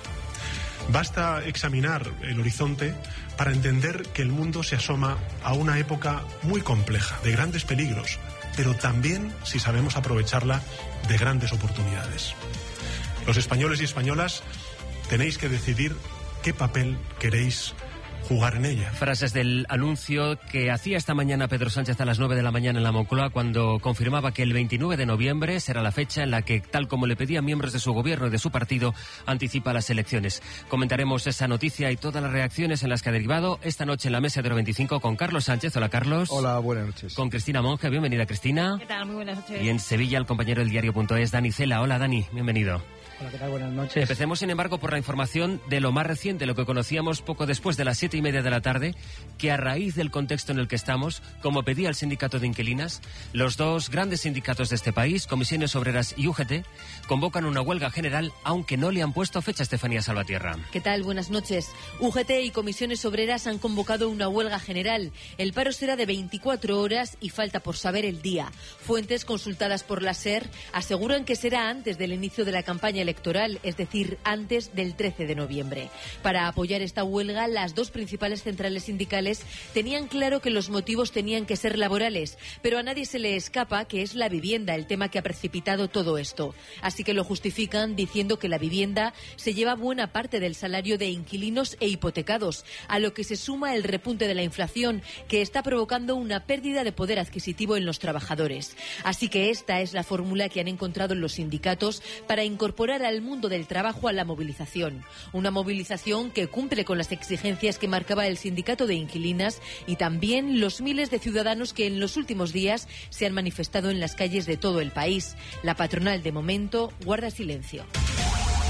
Basta examinar el horizonte para entender que el mundo se asoma a una época muy compleja, de grandes peligros, pero también, si sabemos aprovecharla, de grandes oportunidades. Los españoles y españolas tenéis que decidir qué papel queréis jugar en ella. Frases del anuncio que hacía esta mañana Pedro Sánchez a las nueve de la mañana en la Moncloa, cuando confirmaba que el veintinueve de noviembre será la fecha en la que, tal como le pedían miembros de su gobierno y de su partido, anticipa las elecciones. Comentaremos esa noticia y todas las reacciones en las que ha derivado esta noche en la mesa de Oro veinticinco con Carlos Sánchez. Hola, Carlos. Hola, buenas noches. Con Cristina Monge. Bienvenida, Cristina. ¿Qué tal? Muy buenas noches. Y en Sevilla, el compañero del diario.es, Dani Cela. Hola, Dani. Bienvenido. Hola, ¿qué tal? Buenas noches. Empecemos, sin embargo, por la información de lo más reciente, lo que conocíamos poco después de las siete y media de la tarde, que a raíz del contexto en el que estamos, como pedía el sindicato de inquilinas, los dos grandes sindicatos de este país, Comisiones Obreras y U G T, convocan una huelga general, aunque no le han puesto fecha. Estefanía Salvatierra. ¿Qué tal? Buenas noches. U G T y Comisiones Obreras han convocado una huelga general. El paro será de veinticuatro horas y falta por saber el día. Fuentes consultadas por la SER aseguran que será antes del inicio de la campaña electoral, es decir, antes del trece de noviembre. Para apoyar esta huelga, las dos principales centrales sindicales tenían claro que los motivos tenían que ser laborales, pero a nadie se le escapa que es la vivienda el tema que ha precipitado todo esto. Así que lo justifican diciendo que la vivienda se lleva buena parte del salario de inquilinos e hipotecados, a lo que se suma el repunte de la inflación, que está provocando una pérdida de poder adquisitivo en los trabajadores. Así que esta es la fórmula que han encontrado los sindicatos para incorporar al mundo del trabajo a la movilización. Una movilización que cumple con las exigencias que marcaba el sindicato de inquilinas y también los miles de ciudadanos que en los últimos días se han manifestado en las calles de todo el país. La patronal, de momento, guarda silencio.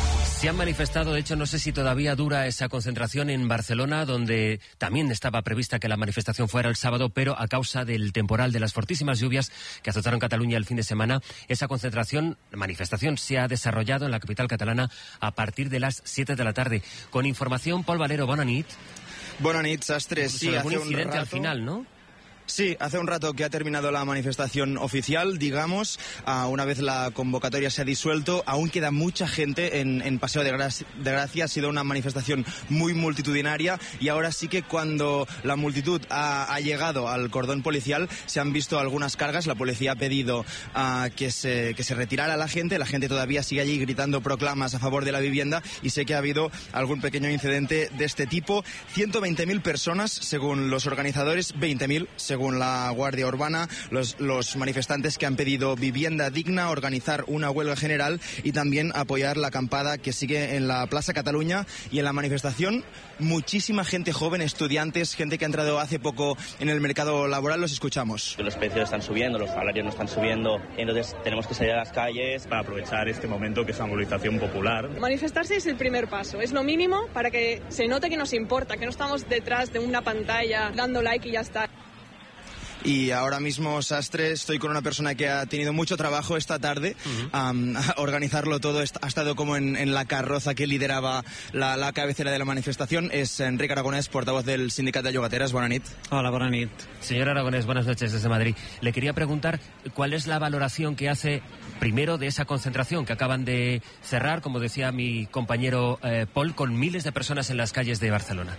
Se han manifestado, de hecho, no sé si todavía dura esa concentración en Barcelona, donde también estaba prevista que la manifestación fuera el sábado, pero a causa del temporal, de las fortísimas lluvias que azotaron Cataluña el fin de semana, esa concentración, manifestación, se ha desarrollado en la capital catalana a partir de las siete de la tarde. Con información, Pol Valero, bona nit. Bona nit, Sastre. Sí, hace algún incidente rato... al final, ¿no? Sí, hace un rato que ha terminado la manifestación oficial, digamos, uh, una vez la convocatoria se ha disuelto, aún queda mucha gente en, en Paseo de Gracia, de Gracia, ha sido una manifestación muy multitudinaria y ahora sí que cuando la multitud ha, ha llegado al cordón policial se han visto algunas cargas, la policía ha pedido uh, que, se, que se retirara la gente, la gente todavía sigue allí gritando proclamas a favor de la vivienda y sé que ha habido algún pequeño incidente de este tipo. ciento veinte mil personas, según los organizadores, veinte mil según la Guardia Urbana, los, los manifestantes que han pedido vivienda digna, organizar una huelga general y también apoyar la acampada que sigue en la Plaza Cataluña. Y en la manifestación muchísima gente joven, estudiantes, gente que ha entrado hace poco en el mercado laboral. Los escuchamos. Los precios están subiendo, los salarios no están subiendo, entonces tenemos que salir a las calles para aprovechar este momento que es una movilización popular. Manifestarse es el primer paso, es lo mínimo para que se note que nos importa, que no estamos detrás de una pantalla dando like y ya está. Y ahora mismo, Sastre, estoy con una persona que ha tenido mucho trabajo esta tarde. Uh-huh. um, organizarlo todo, ha estado como en, en la carroza que lideraba la, la cabecera de la manifestación. Es Enrique Aragonés, portavoz del Sindicato de Llogateras. Buenas nit. Hola, buenas nit. Señor Aragonés, buenas noches desde Madrid. Le quería preguntar cuál es la valoración que hace primero de esa concentración que acaban de cerrar, como decía mi compañero eh, Paul, con miles de personas en las calles de Barcelona.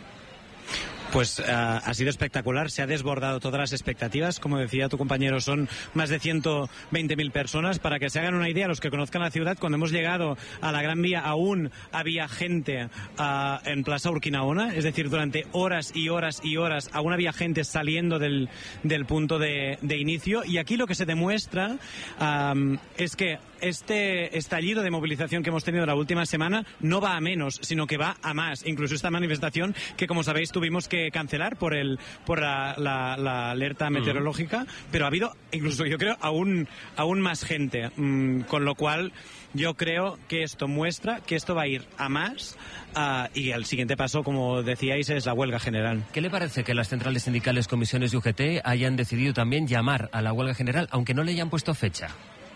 Pues uh, ha sido espectacular, se ha desbordado todas las expectativas. Como decía tu compañero, son más de ciento veinte mil personas. Para que se hagan una idea, los que conozcan la ciudad, cuando hemos llegado a la Gran Vía aún había gente uh, en Plaza Urquinaona, es decir, durante horas y horas y horas aún había gente saliendo del, del punto de, de inicio. Y aquí lo que se demuestra um, es que este estallido de movilización que hemos tenido la última semana no va a menos, sino que va a más. Incluso esta manifestación que, como sabéis, tuvimos que cancelar por el por la, la, la alerta meteorológica, uh-huh. pero ha habido incluso, yo creo, aún aún más gente, mm, con lo cual yo creo que esto muestra que esto va a ir a más uh, y el siguiente paso, como decíais, es la huelga general. ¿Qué le parece que las centrales sindicales, comisiones y U G T hayan decidido también llamar a la huelga general, aunque no le hayan puesto fecha?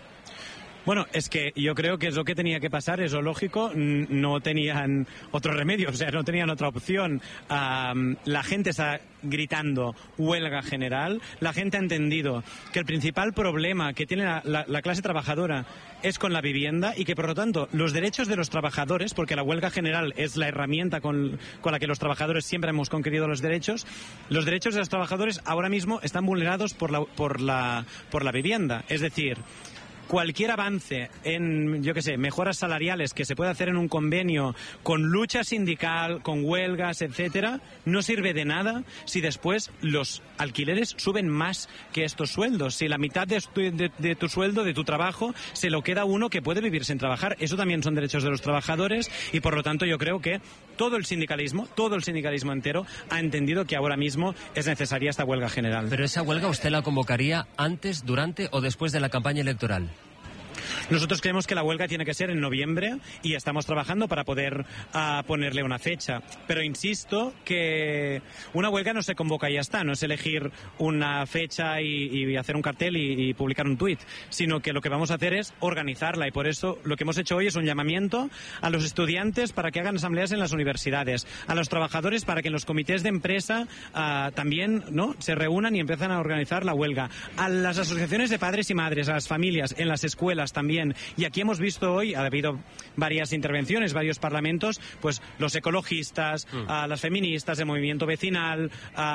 Bueno, es que yo creo que es lo que tenía que pasar, es lo lógico, no tenían otro remedio, o sea, no tenían otra opción. Um, la gente está gritando huelga general, la gente ha entendido que el principal problema que tiene la, la, la clase trabajadora es con la vivienda y que, por lo tanto, los derechos de los trabajadores, porque la huelga general es la herramienta con, con la que los trabajadores siempre hemos conquistado los derechos, los derechos de los trabajadores ahora mismo están vulnerados por la, por la, por la vivienda, es decir, cualquier avance en, yo qué sé, mejoras salariales que se pueda hacer en un convenio con lucha sindical, con huelgas, etcétera, no sirve de nada si después los alquileres suben más que estos sueldos. Si la mitad de tu, de, de tu sueldo, de tu trabajo, se lo queda uno que puede vivir sin trabajar. Eso también son derechos de los trabajadores y, por lo tanto, yo creo que todo el sindicalismo, todo el sindicalismo entero ha entendido que ahora mismo es necesaria esta huelga general. Pero esa huelga usted la convocaría antes, durante o después de la campaña electoral. Nosotros creemos que la huelga tiene que ser en noviembre y estamos trabajando para poder uh, ponerle una fecha. Pero insisto que una huelga no se convoca y ya está, no es elegir una fecha y, y hacer un cartel y, y publicar un tuit, sino que lo que vamos a hacer es organizarla y por eso lo que hemos hecho hoy es un llamamiento a los estudiantes para que hagan asambleas en las universidades, a los trabajadores para que en los comités de empresa uh, también, ¿no?, se reúnan y empiezan a organizar la huelga, a las asociaciones de padres y madres, a las familias, en las escuelas también. Y aquí hemos visto hoy, ha habido varias intervenciones, varios parlamentos, pues los ecologistas, mm. a las feministas, el movimiento vecinal,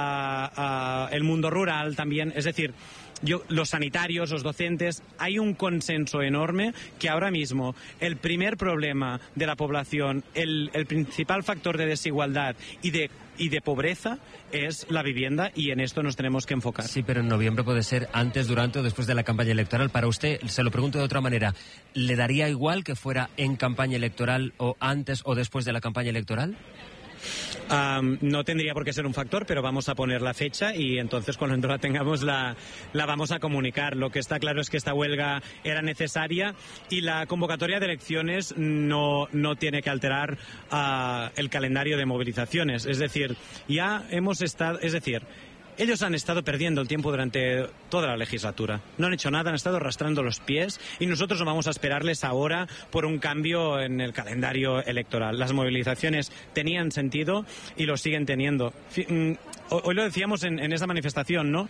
a, a el mundo rural también, es decir, yo, los sanitarios, los docentes, hay un consenso enorme que ahora mismo el primer problema de la población, el, el principal factor de desigualdad y de y de pobreza es la vivienda y en esto nos tenemos que enfocar. Sí, pero en noviembre puede ser antes, durante o después de la campaña electoral. Para usted, se lo pregunto de otra manera, ¿le daría igual que fuera en campaña electoral o antes o después de la campaña electoral? Um, no tendría por qué ser un factor, pero vamos a poner la fecha y entonces cuando la tengamos la, la vamos a comunicar. Lo que está claro es que esta huelga era necesaria y la convocatoria de elecciones no, no tiene que alterar uh, el calendario de movilizaciones. Es decir, ya hemos estado... Es decir, ellos han estado perdiendo el tiempo durante toda la legislatura. No han hecho nada, han estado arrastrando los pies y nosotros no vamos a esperarles ahora por un cambio en el calendario electoral. Las movilizaciones tenían sentido y lo siguen teniendo. Hoy lo decíamos en, en esa manifestación, ¿no? Uh,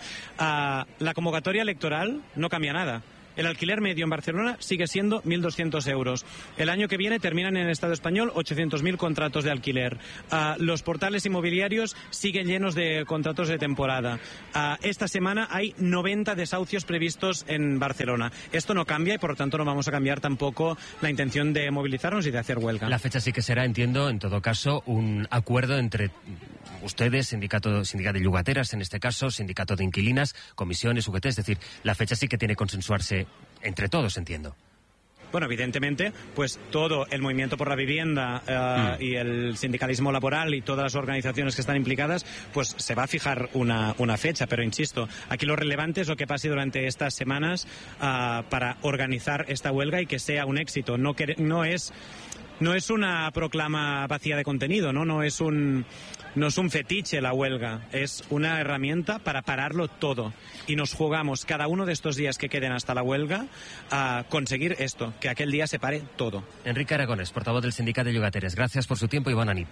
la convocatoria electoral no cambia nada. El alquiler medio en Barcelona sigue siendo mil doscientos euros. El año que viene terminan en el Estado español ochocientos mil contratos de alquiler. Uh, los portales inmobiliarios siguen llenos de contratos de temporada. Uh, esta semana hay noventa desahucios previstos en Barcelona. Esto no cambia y por lo tanto no vamos a cambiar tampoco la intención de movilizarnos y de hacer huelga. La fecha sí que será, entiendo, en todo caso, un acuerdo entre ustedes, sindicato, sindicato de Llogateras, en este caso, sindicato de inquilinas, comisiones, U G T, es decir, la fecha sí que tiene que consensuarse entre todos, entiendo. Bueno, evidentemente, pues todo el movimiento por la vivienda uh, mm. y el sindicalismo laboral y todas las organizaciones que están implicadas, pues se va a fijar una, una fecha, pero insisto, aquí lo relevante es lo que pase durante estas semanas uh, para organizar esta huelga y que sea un éxito. No, que, no es... No es una proclama vacía de contenido, ¿no? No es un, no es un fetiche la huelga, es una herramienta para pararlo todo. Y nos jugamos cada uno de estos días que queden hasta la huelga a conseguir esto, que aquel día se pare todo. Enrique Aragonés, portavoz del Sindicato de Llogateres. Gracias por su tiempo y bona nit.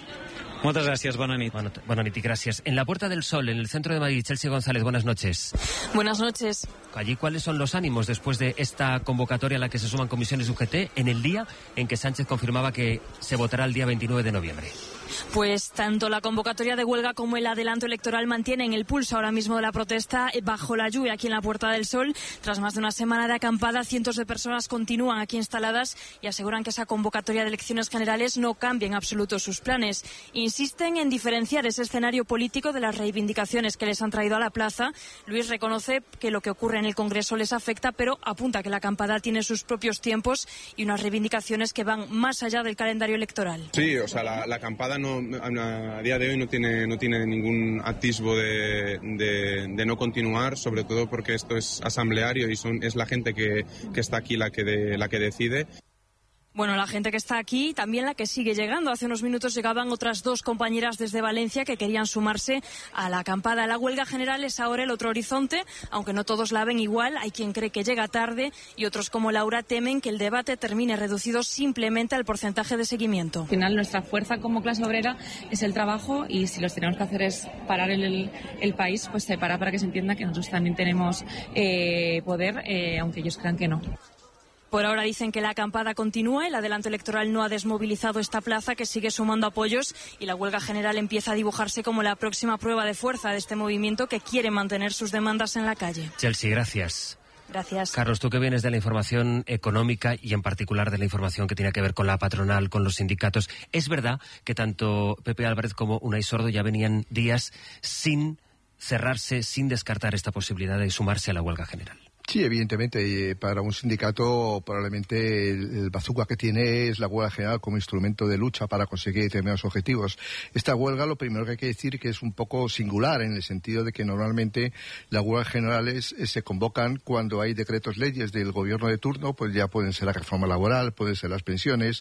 Muchas gracias, buena nit. Buena, buena nit y gracias. En la Puerta del Sol, en el centro de Madrid, Chelsea González, buenas noches. Buenas noches. Allí, ¿cuáles son los ánimos después de esta convocatoria a la que se suman comisiones U G T en el día en que Sánchez confirmaba que se votará el día veintinueve de noviembre? Pues tanto la convocatoria de huelga como el adelanto electoral mantienen el pulso ahora mismo de la protesta bajo la lluvia aquí en la Puerta del Sol. Tras más de una semana de acampada, cientos de personas continúan aquí instaladas y aseguran que esa convocatoria de elecciones generales no cambia en absoluto sus planes. Insisten en diferenciar ese escenario político de las reivindicaciones que les han traído a la plaza. Luis reconoce que lo que ocurre en el Congreso les afecta, pero apunta que la acampada tiene sus propios tiempos y unas reivindicaciones que van más allá del calendario electoral. Sí, o sea, la, la acampada no, a día de hoy no tiene, no tiene ningún atisbo de, de, de no continuar, sobre todo porque esto es asambleario y son, es la gente que, que está aquí la que, de, la que decide. Bueno, la gente que está aquí, también la que sigue llegando. Hace unos minutos llegaban otras dos compañeras desde Valencia que querían sumarse a la acampada. La huelga general es ahora el otro horizonte, aunque no todos la ven igual. Hay quien cree que llega tarde y otros como Laura temen que el debate termine reducido simplemente al porcentaje de seguimiento. Al final nuestra fuerza como clase obrera es el trabajo y si lo que tenemos que hacer es parar el, el país, pues se para para que se entienda que nosotros también tenemos eh, poder, eh, aunque ellos crean que no. Por ahora dicen que la acampada continúa, el adelanto electoral no ha desmovilizado esta plaza que sigue sumando apoyos y la huelga general empieza a dibujarse como la próxima prueba de fuerza de este movimiento que quiere mantener sus demandas en la calle. Chelsea, gracias. Gracias. Carlos, tú que vienes de la información económica y en particular de la información que tiene que ver con la patronal, con los sindicatos, ¿es verdad que tanto Pepe Álvarez como Unai Sordo ya venían días sin cerrarse, sin descartar esta posibilidad de sumarse a la huelga general? Sí, evidentemente, para un sindicato probablemente el, el bazooka que tiene es la huelga general como instrumento de lucha para conseguir determinados objetivos. Esta huelga, lo primero que hay que decir que es un poco singular en el sentido de que normalmente las huelgas generales eh, se convocan cuando hay decretos leyes del gobierno de turno, pues ya pueden ser la reforma laboral, pueden ser las pensiones,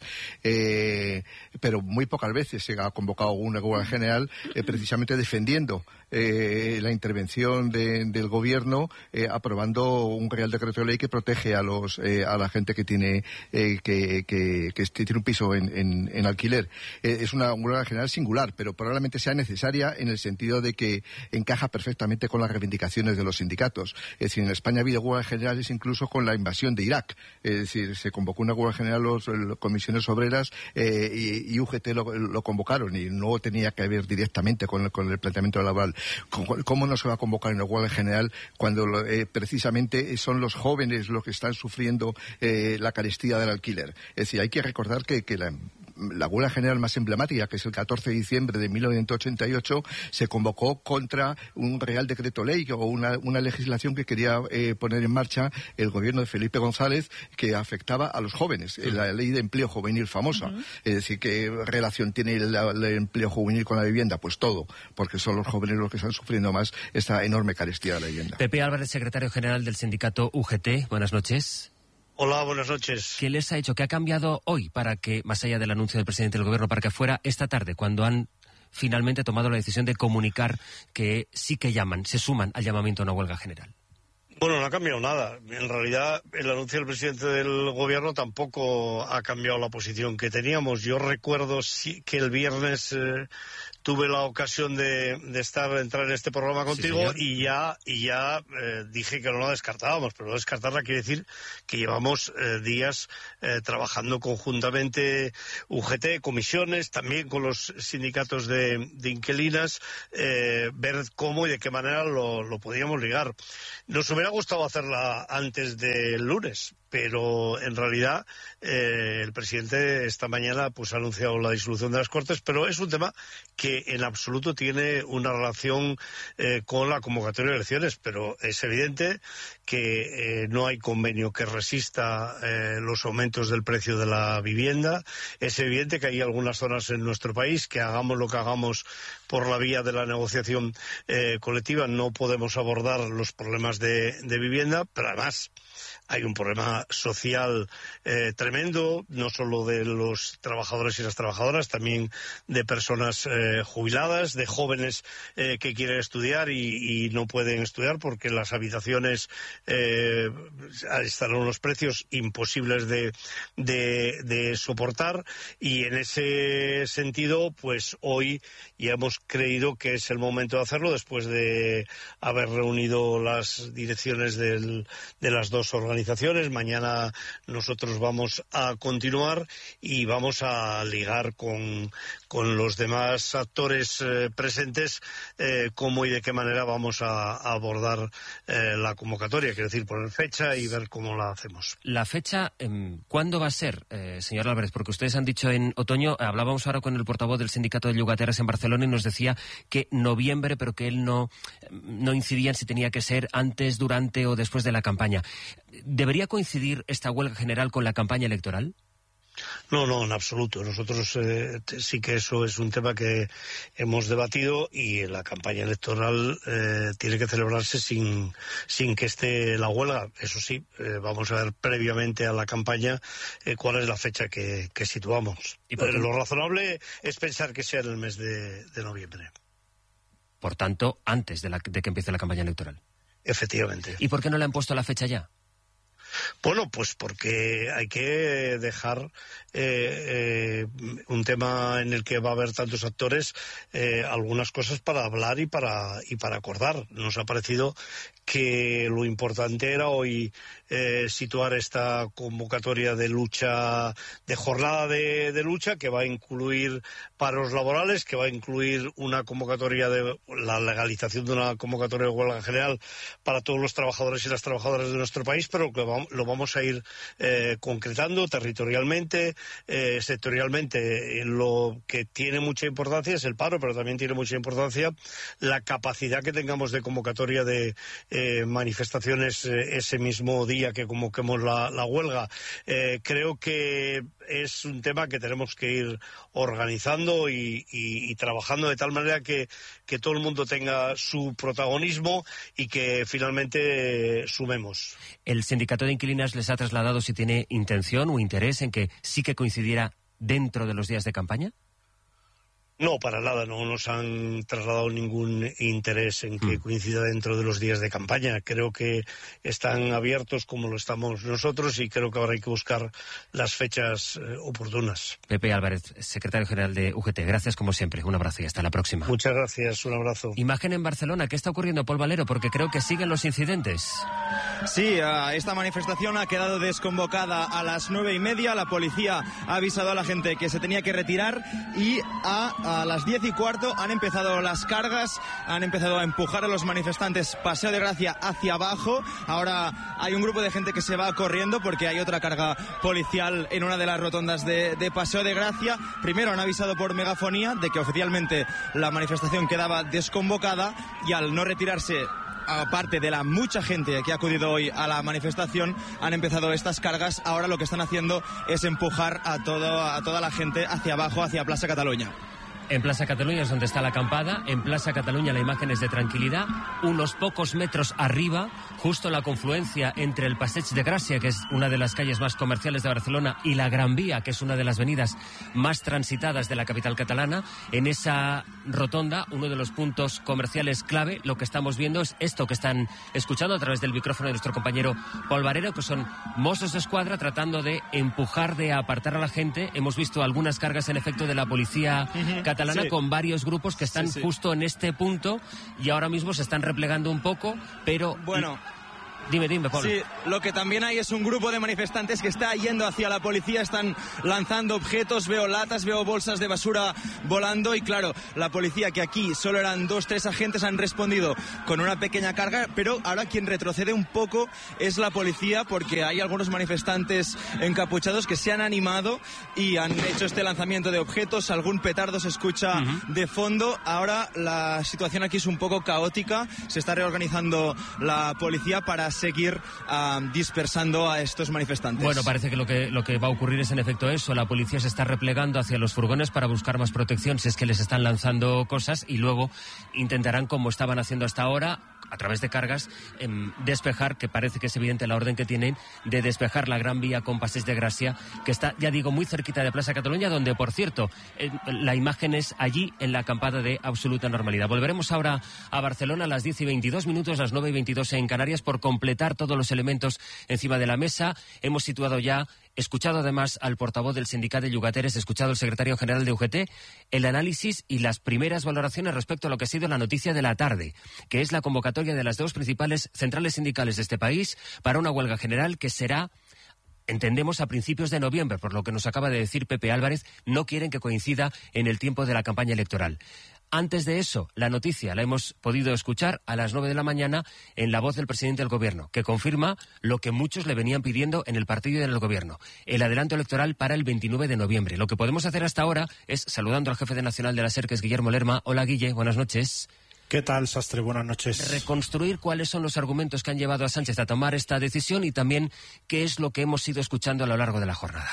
eh, pero muy pocas veces se ha convocado una huelga general eh, precisamente defendiendo eh, la intervención de, del gobierno eh, aprobando un real decreto de ley que protege a los eh, a la gente que tiene eh, que, que, que tiene un piso en, en, en alquiler. Eh, es una huelga general singular, pero probablemente sea necesaria en el sentido de que encaja perfectamente con las reivindicaciones de los sindicatos. Es decir, en España ha habido huelgas generales incluso con la invasión de Irak. Es decir, se convocó una huelga general los, los comisiones obreras eh, y, y U G T lo, lo convocaron y no tenía que ver directamente con el, con el planteamiento laboral. ¿Cómo no se va a convocar una huelga general cuando eh, precisamente son los jóvenes los que están sufriendo eh, la carestía del alquiler? Es decir, hay que recordar que, que la la huelga general más emblemática, que es el catorce de diciembre de mil novecientos ochenta y ocho, se convocó contra un Real Decreto Ley o una, una legislación que quería eh, poner en marcha el gobierno de Felipe González, que afectaba a los jóvenes, uh-huh. la ley de empleo juvenil famosa. Uh-huh. Es decir, ¿qué relación tiene el, el empleo juvenil con la vivienda? Pues todo, porque son los jóvenes los que están sufriendo más esta enorme carestía de la vivienda. Pepe Álvarez, secretario general del sindicato U G T, buenas noches. Hola, buenas noches. ¿Qué les ha hecho? ¿Qué ha cambiado hoy para que, más allá del anuncio del presidente del gobierno, para que fuera esta tarde, cuando han finalmente tomado la decisión de comunicar que sí que llaman, se suman al llamamiento a una huelga general? Bueno, no ha cambiado nada. En realidad, el anuncio del presidente del gobierno tampoco ha cambiado la posición que teníamos. Yo recuerdo sí, que el viernes eh, tuve la ocasión de, de estar, de entrar en este programa contigo sí, y ya, y ya eh, dije que no la descartábamos, pero no descartarla quiere decir que llevamos eh, días eh, trabajando conjuntamente U G T, comisiones, también con los sindicatos de, de inquilinas, eh, ver cómo y de qué manera lo, lo podíamos ligar. Nos hubiera gustado hacerla antes del lunes, pero en realidad eh, el presidente esta mañana pues ha anunciado la disolución de las Cortes, pero es un tema que en absoluto tiene una relación eh, con la convocatoria de elecciones, pero es evidente que eh, no hay convenio que resista eh, los aumentos del precio de la vivienda. Es evidente que hay algunas zonas en nuestro país que hagamos lo que hagamos por la vía de la negociación eh, colectiva no podemos abordar los problemas de, de vivienda, pero además hay un problema social eh, tremendo, no solo de los trabajadores y las trabajadoras, también de personas eh, jubiladas, de jóvenes eh, que quieren estudiar y, y no pueden estudiar porque las habitaciones eh, están a unos precios imposibles de, de, de soportar, y en ese sentido, pues hoy ya hemos creído que es el momento de hacerlo después de haber reunido las direcciones del, de las dos organizaciones. Mañana nosotros vamos a continuar y vamos a ligar con, con los demás actores eh, presentes eh, cómo y de qué manera vamos a, a abordar eh, la convocatoria, quiero decir, poner fecha y ver cómo la hacemos. La fecha, ¿cuándo va a ser, eh, señor Álvarez? Porque ustedes han dicho en otoño, hablábamos ahora con el portavoz del sindicato de Llogateras en Barcelona y nos decía que noviembre, pero que él no, no incidía en si tenía que ser antes, durante o después de la campaña. ¿Debería coincidir esta huelga general con la campaña electoral? No, no, en absoluto. Nosotros eh, sí que eso es un tema que hemos debatido y la campaña electoral eh, tiene que celebrarse sin, sin que esté la huelga. Eso sí, eh, vamos a ver previamente a la campaña eh, cuál es la fecha que, que situamos. ¿Y por qué? Eh, lo razonable es pensar que sea en el mes de, de noviembre. Por tanto, antes de, la, de que empiece la campaña electoral. Efectivamente. ¿Y por qué no le han puesto la fecha ya? Bueno, pues porque hay que dejar eh, eh, un tema en el que va a haber tantos actores, eh, algunas cosas para hablar y para, y para acordar. Nos ha parecido que lo importante era hoy eh, situar esta convocatoria de lucha, de jornada de, de lucha, que va a incluir paros laborales, que va a incluir una convocatoria de la legalización de una convocatoria de huelga general para todos los trabajadores y las trabajadoras de nuestro país, pero que vamos, lo vamos a ir eh, concretando territorialmente, eh, sectorialmente. Lo que tiene mucha importancia es el paro, pero también tiene mucha importancia la capacidad que tengamos de convocatoria de Eh, manifestaciones eh, ese mismo día que convoquemos la, la huelga. Eh, creo que es un tema que tenemos que ir organizando y, y, y trabajando de tal manera que, que todo el mundo tenga su protagonismo y que finalmente eh, sumemos. ¿El sindicato de inquilinas les ha trasladado si tiene intención o interés en que sí que coincidiera dentro de los días de campaña? No, para nada, no nos han trasladado ningún interés en que coincida dentro de los días de campaña. Creo que están abiertos como lo estamos nosotros y creo que ahora hay que buscar las fechas eh, oportunas. Pepe Álvarez, secretario general de U G T, gracias como siempre. Un abrazo y hasta la próxima. Muchas gracias, un abrazo. Imagen en Barcelona, ¿qué está ocurriendo, Pol Valero? Porque creo que siguen los incidentes. Sí, uh, esta manifestación ha quedado desconvocada a las nueve y media. La policía ha avisado a la gente que se tenía que retirar y ha a las diez y cuarto han empezado las cargas, han empezado a empujar a los manifestantes Paseo de Gracia hacia abajo. Ahora hay un grupo de gente que se va corriendo porque hay otra carga policial en una de las rotondas de, de Paseo de Gracia. Primero han avisado por megafonía de que oficialmente la manifestación quedaba desconvocada, y al no retirarse, aparte de la mucha gente que ha acudido hoy a la manifestación, han empezado estas cargas. Ahora lo que están haciendo es empujar a, todo, a toda la gente hacia abajo, hacia Plaza Cataluña. En Plaza Cataluña es donde está la acampada. En Plaza Cataluña la imagen es de tranquilidad. Unos pocos metros arriba, justo en la confluencia entre el Passeig de Gràcia, que es una de las calles más comerciales de Barcelona, y la Gran Vía, que es una de las avenidas más transitadas de la capital catalana, en esa rotonda, uno de los puntos comerciales clave, lo que estamos viendo es esto que están escuchando a través del micrófono de nuestro compañero Pol Barero, que son Mossos d'Esquadra tratando de empujar, de apartar a la gente. Hemos visto algunas cargas en efecto de la policía uh-huh. catalana, sí, con varios grupos que están sí, sí. justo en este punto, y ahora mismo se están replegando un poco, pero... Bueno... Dime, dime, Pablo. Sí, lo que también hay es un grupo de manifestantes que está yendo hacia la policía, están lanzando objetos, veo latas, veo bolsas de basura volando, y claro, la policía, que aquí solo eran dos, tres agentes, han respondido con una pequeña carga, pero ahora quien retrocede un poco es la policía, porque hay algunos manifestantes encapuchados que se han animado y han hecho este lanzamiento de objetos, algún petardo se escucha uh-huh. de fondo. Ahora la situación aquí es un poco caótica, se está reorganizando la policía para seguir uh, dispersando a estos manifestantes. Bueno, parece que lo que lo que va a ocurrir es en efecto eso. La policía se está replegando hacia los furgones para buscar más protección si es que les están lanzando cosas, y luego intentarán, como estaban haciendo hasta ahora, a través de cargas, eh, despejar, que parece que es evidente la orden que tienen de despejar la Gran Vía con Passeig de Gràcia, que está, ya digo, muy cerquita de Plaza Cataluña, donde, por cierto, eh, la imagen es allí en la acampada de absoluta normalidad. Volveremos ahora a Barcelona a las diez y veintidós minutos, las nueve y veintidós en Canarias, por completar todos los elementos encima de la mesa. Hemos situado ya, escuchado además al portavoz del sindicato de Llogateres, escuchado al secretario general de U G T, el análisis y las primeras valoraciones respecto a lo que ha sido la noticia de la tarde, que es la convocatoria de las dos principales centrales sindicales de este país para una huelga general que será, entendemos, a principios de noviembre. Por lo que nos acaba de decir Pepe Álvarez, no quieren que coincida en el tiempo de la campaña electoral. Antes de eso, la noticia la hemos podido escuchar a las nueve de la mañana en la voz del presidente del gobierno, que confirma lo que muchos le venían pidiendo en el partido y en el gobierno: el adelanto electoral para el veintinueve de noviembre. Lo que podemos hacer hasta ahora es, saludando al jefe de nacional de la SER, que es Guillermo Lerma. Hola, Guille, buenas noches. ¿Qué tal, Sastre? Buenas noches. Reconstruir cuáles son los argumentos que han llevado a Sánchez a tomar esta decisión, y también qué es lo que hemos ido escuchando a lo largo de la jornada.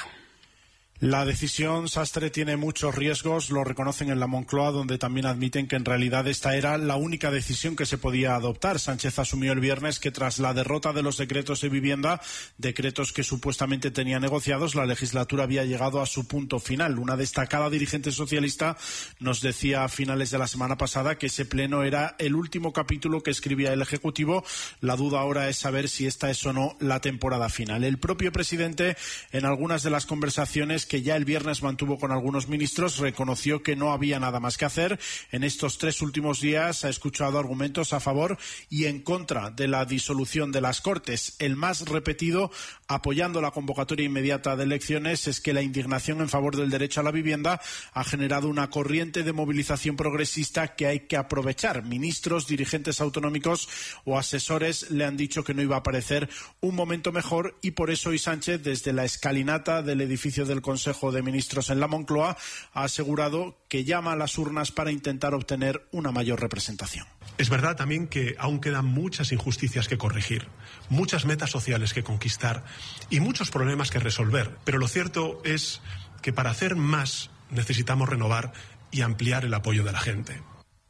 La decisión, Sastre, tiene muchos riesgos, lo reconocen en la Moncloa, donde también admiten que en realidad esta era la única decisión que se podía adoptar. Sánchez asumió el viernes que tras la derrota de los decretos de vivienda, decretos que supuestamente tenía negociados, la legislatura había llegado a su punto final. Una destacada dirigente socialista nos decía a finales de la semana pasada que ese pleno era el último capítulo que escribía el Ejecutivo. La duda ahora es saber si esta es o no la temporada final. El propio presidente, en algunas de las conversaciones que ya el viernes mantuvo con algunos ministros, reconoció que no había nada más que hacer. En estos tres últimos días ha escuchado argumentos a favor y en contra de la disolución de las Cortes. El más repetido, apoyando la convocatoria inmediata de elecciones, es que la indignación en favor del derecho a la vivienda ha generado una corriente de movilización progresista que hay que aprovechar. Ministros, dirigentes autonómicos o asesores le han dicho que no iba a parecer un momento mejor, y por eso hoy Sánchez, desde la escalinata del edificio del Consejo de Ministros en la Moncloa, ha asegurado que llama a las urnas para intentar obtener una mayor representación. Es verdad también que aún quedan muchas injusticias que corregir, muchas metas sociales que conquistar y muchos problemas que resolver, pero lo cierto es que para hacer más necesitamos renovar y ampliar el apoyo de la gente.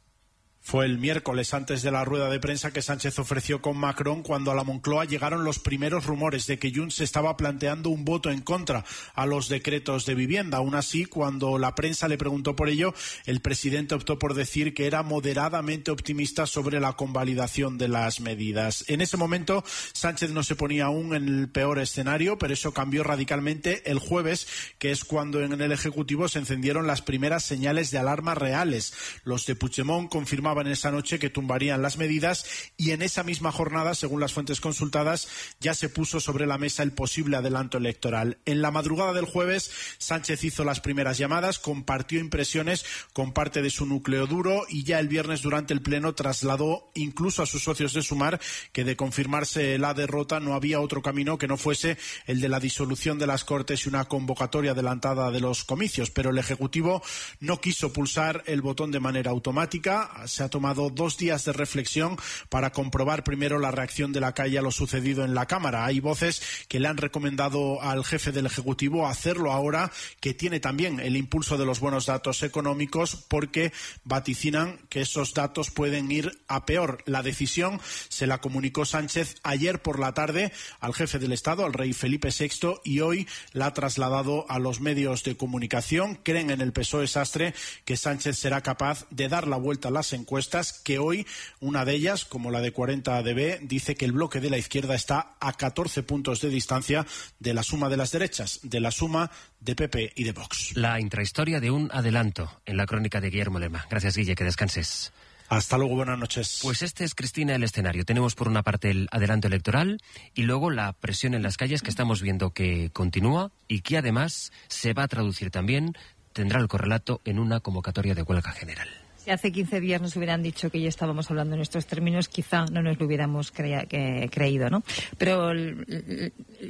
Fue el miércoles, antes de la rueda de prensa que Sánchez ofreció con Macron, cuando a la Moncloa llegaron los primeros rumores de que Junts estaba planteando un voto en contra a los decretos de vivienda. Aún así, cuando la prensa le preguntó por ello, el presidente optó por decir que era moderadamente optimista sobre la convalidación de las medidas. En ese momento, Sánchez no se ponía aún en el peor escenario, pero eso cambió radicalmente el jueves, que es cuando en el Ejecutivo se encendieron las primeras señales de alarma reales. Los de Puigdemont confirmaban estimaban esa noche que tumbarían las medidas, y en esa misma jornada, según las fuentes consultadas, ya se puso sobre la mesa el posible adelanto electoral. En la madrugada del jueves, Sánchez hizo las primeras llamadas, compartió impresiones con parte de su núcleo duro, y ya el viernes durante el pleno trasladó incluso a sus socios de Sumar que de confirmarse la derrota no había otro camino que no fuese el de la disolución de las Cortes y una convocatoria adelantada de los comicios, pero el Ejecutivo no quiso pulsar el botón de manera automática. Se ha tomado dos días de reflexión para comprobar primero la reacción de la calle a lo sucedido en la Cámara. Hay voces que le han recomendado al jefe del Ejecutivo hacerlo ahora, que tiene también el impulso de los buenos datos económicos, porque vaticinan que esos datos pueden ir a peor. La decisión se la comunicó Sánchez ayer por la tarde al jefe del Estado, al rey Felipe sexto, y hoy la ha trasladado a los medios de comunicación. Creen en el P S O E Sastre que Sánchez será capaz de dar la vuelta a las encuestas, que hoy una de ellas, como la de cuarenta D B, dice que el bloque de la izquierda está a catorce puntos de distancia de la suma de las derechas, de la suma de P P y de Vox. La intrahistoria de un adelanto en la crónica de Guillermo Lema. Gracias, Guille, que descanses. Hasta luego, buenas noches. Pues este es, Cristina, el escenario. Tenemos por una parte el adelanto electoral y luego la presión en las calles, que estamos viendo que continúa y que además se va a traducir también, tendrá el correlato en una convocatoria de huelga general. Si hace quince días nos hubieran dicho que ya estábamos hablando en estos términos, quizá no nos lo hubiéramos crea- que, creído, ¿no? Pero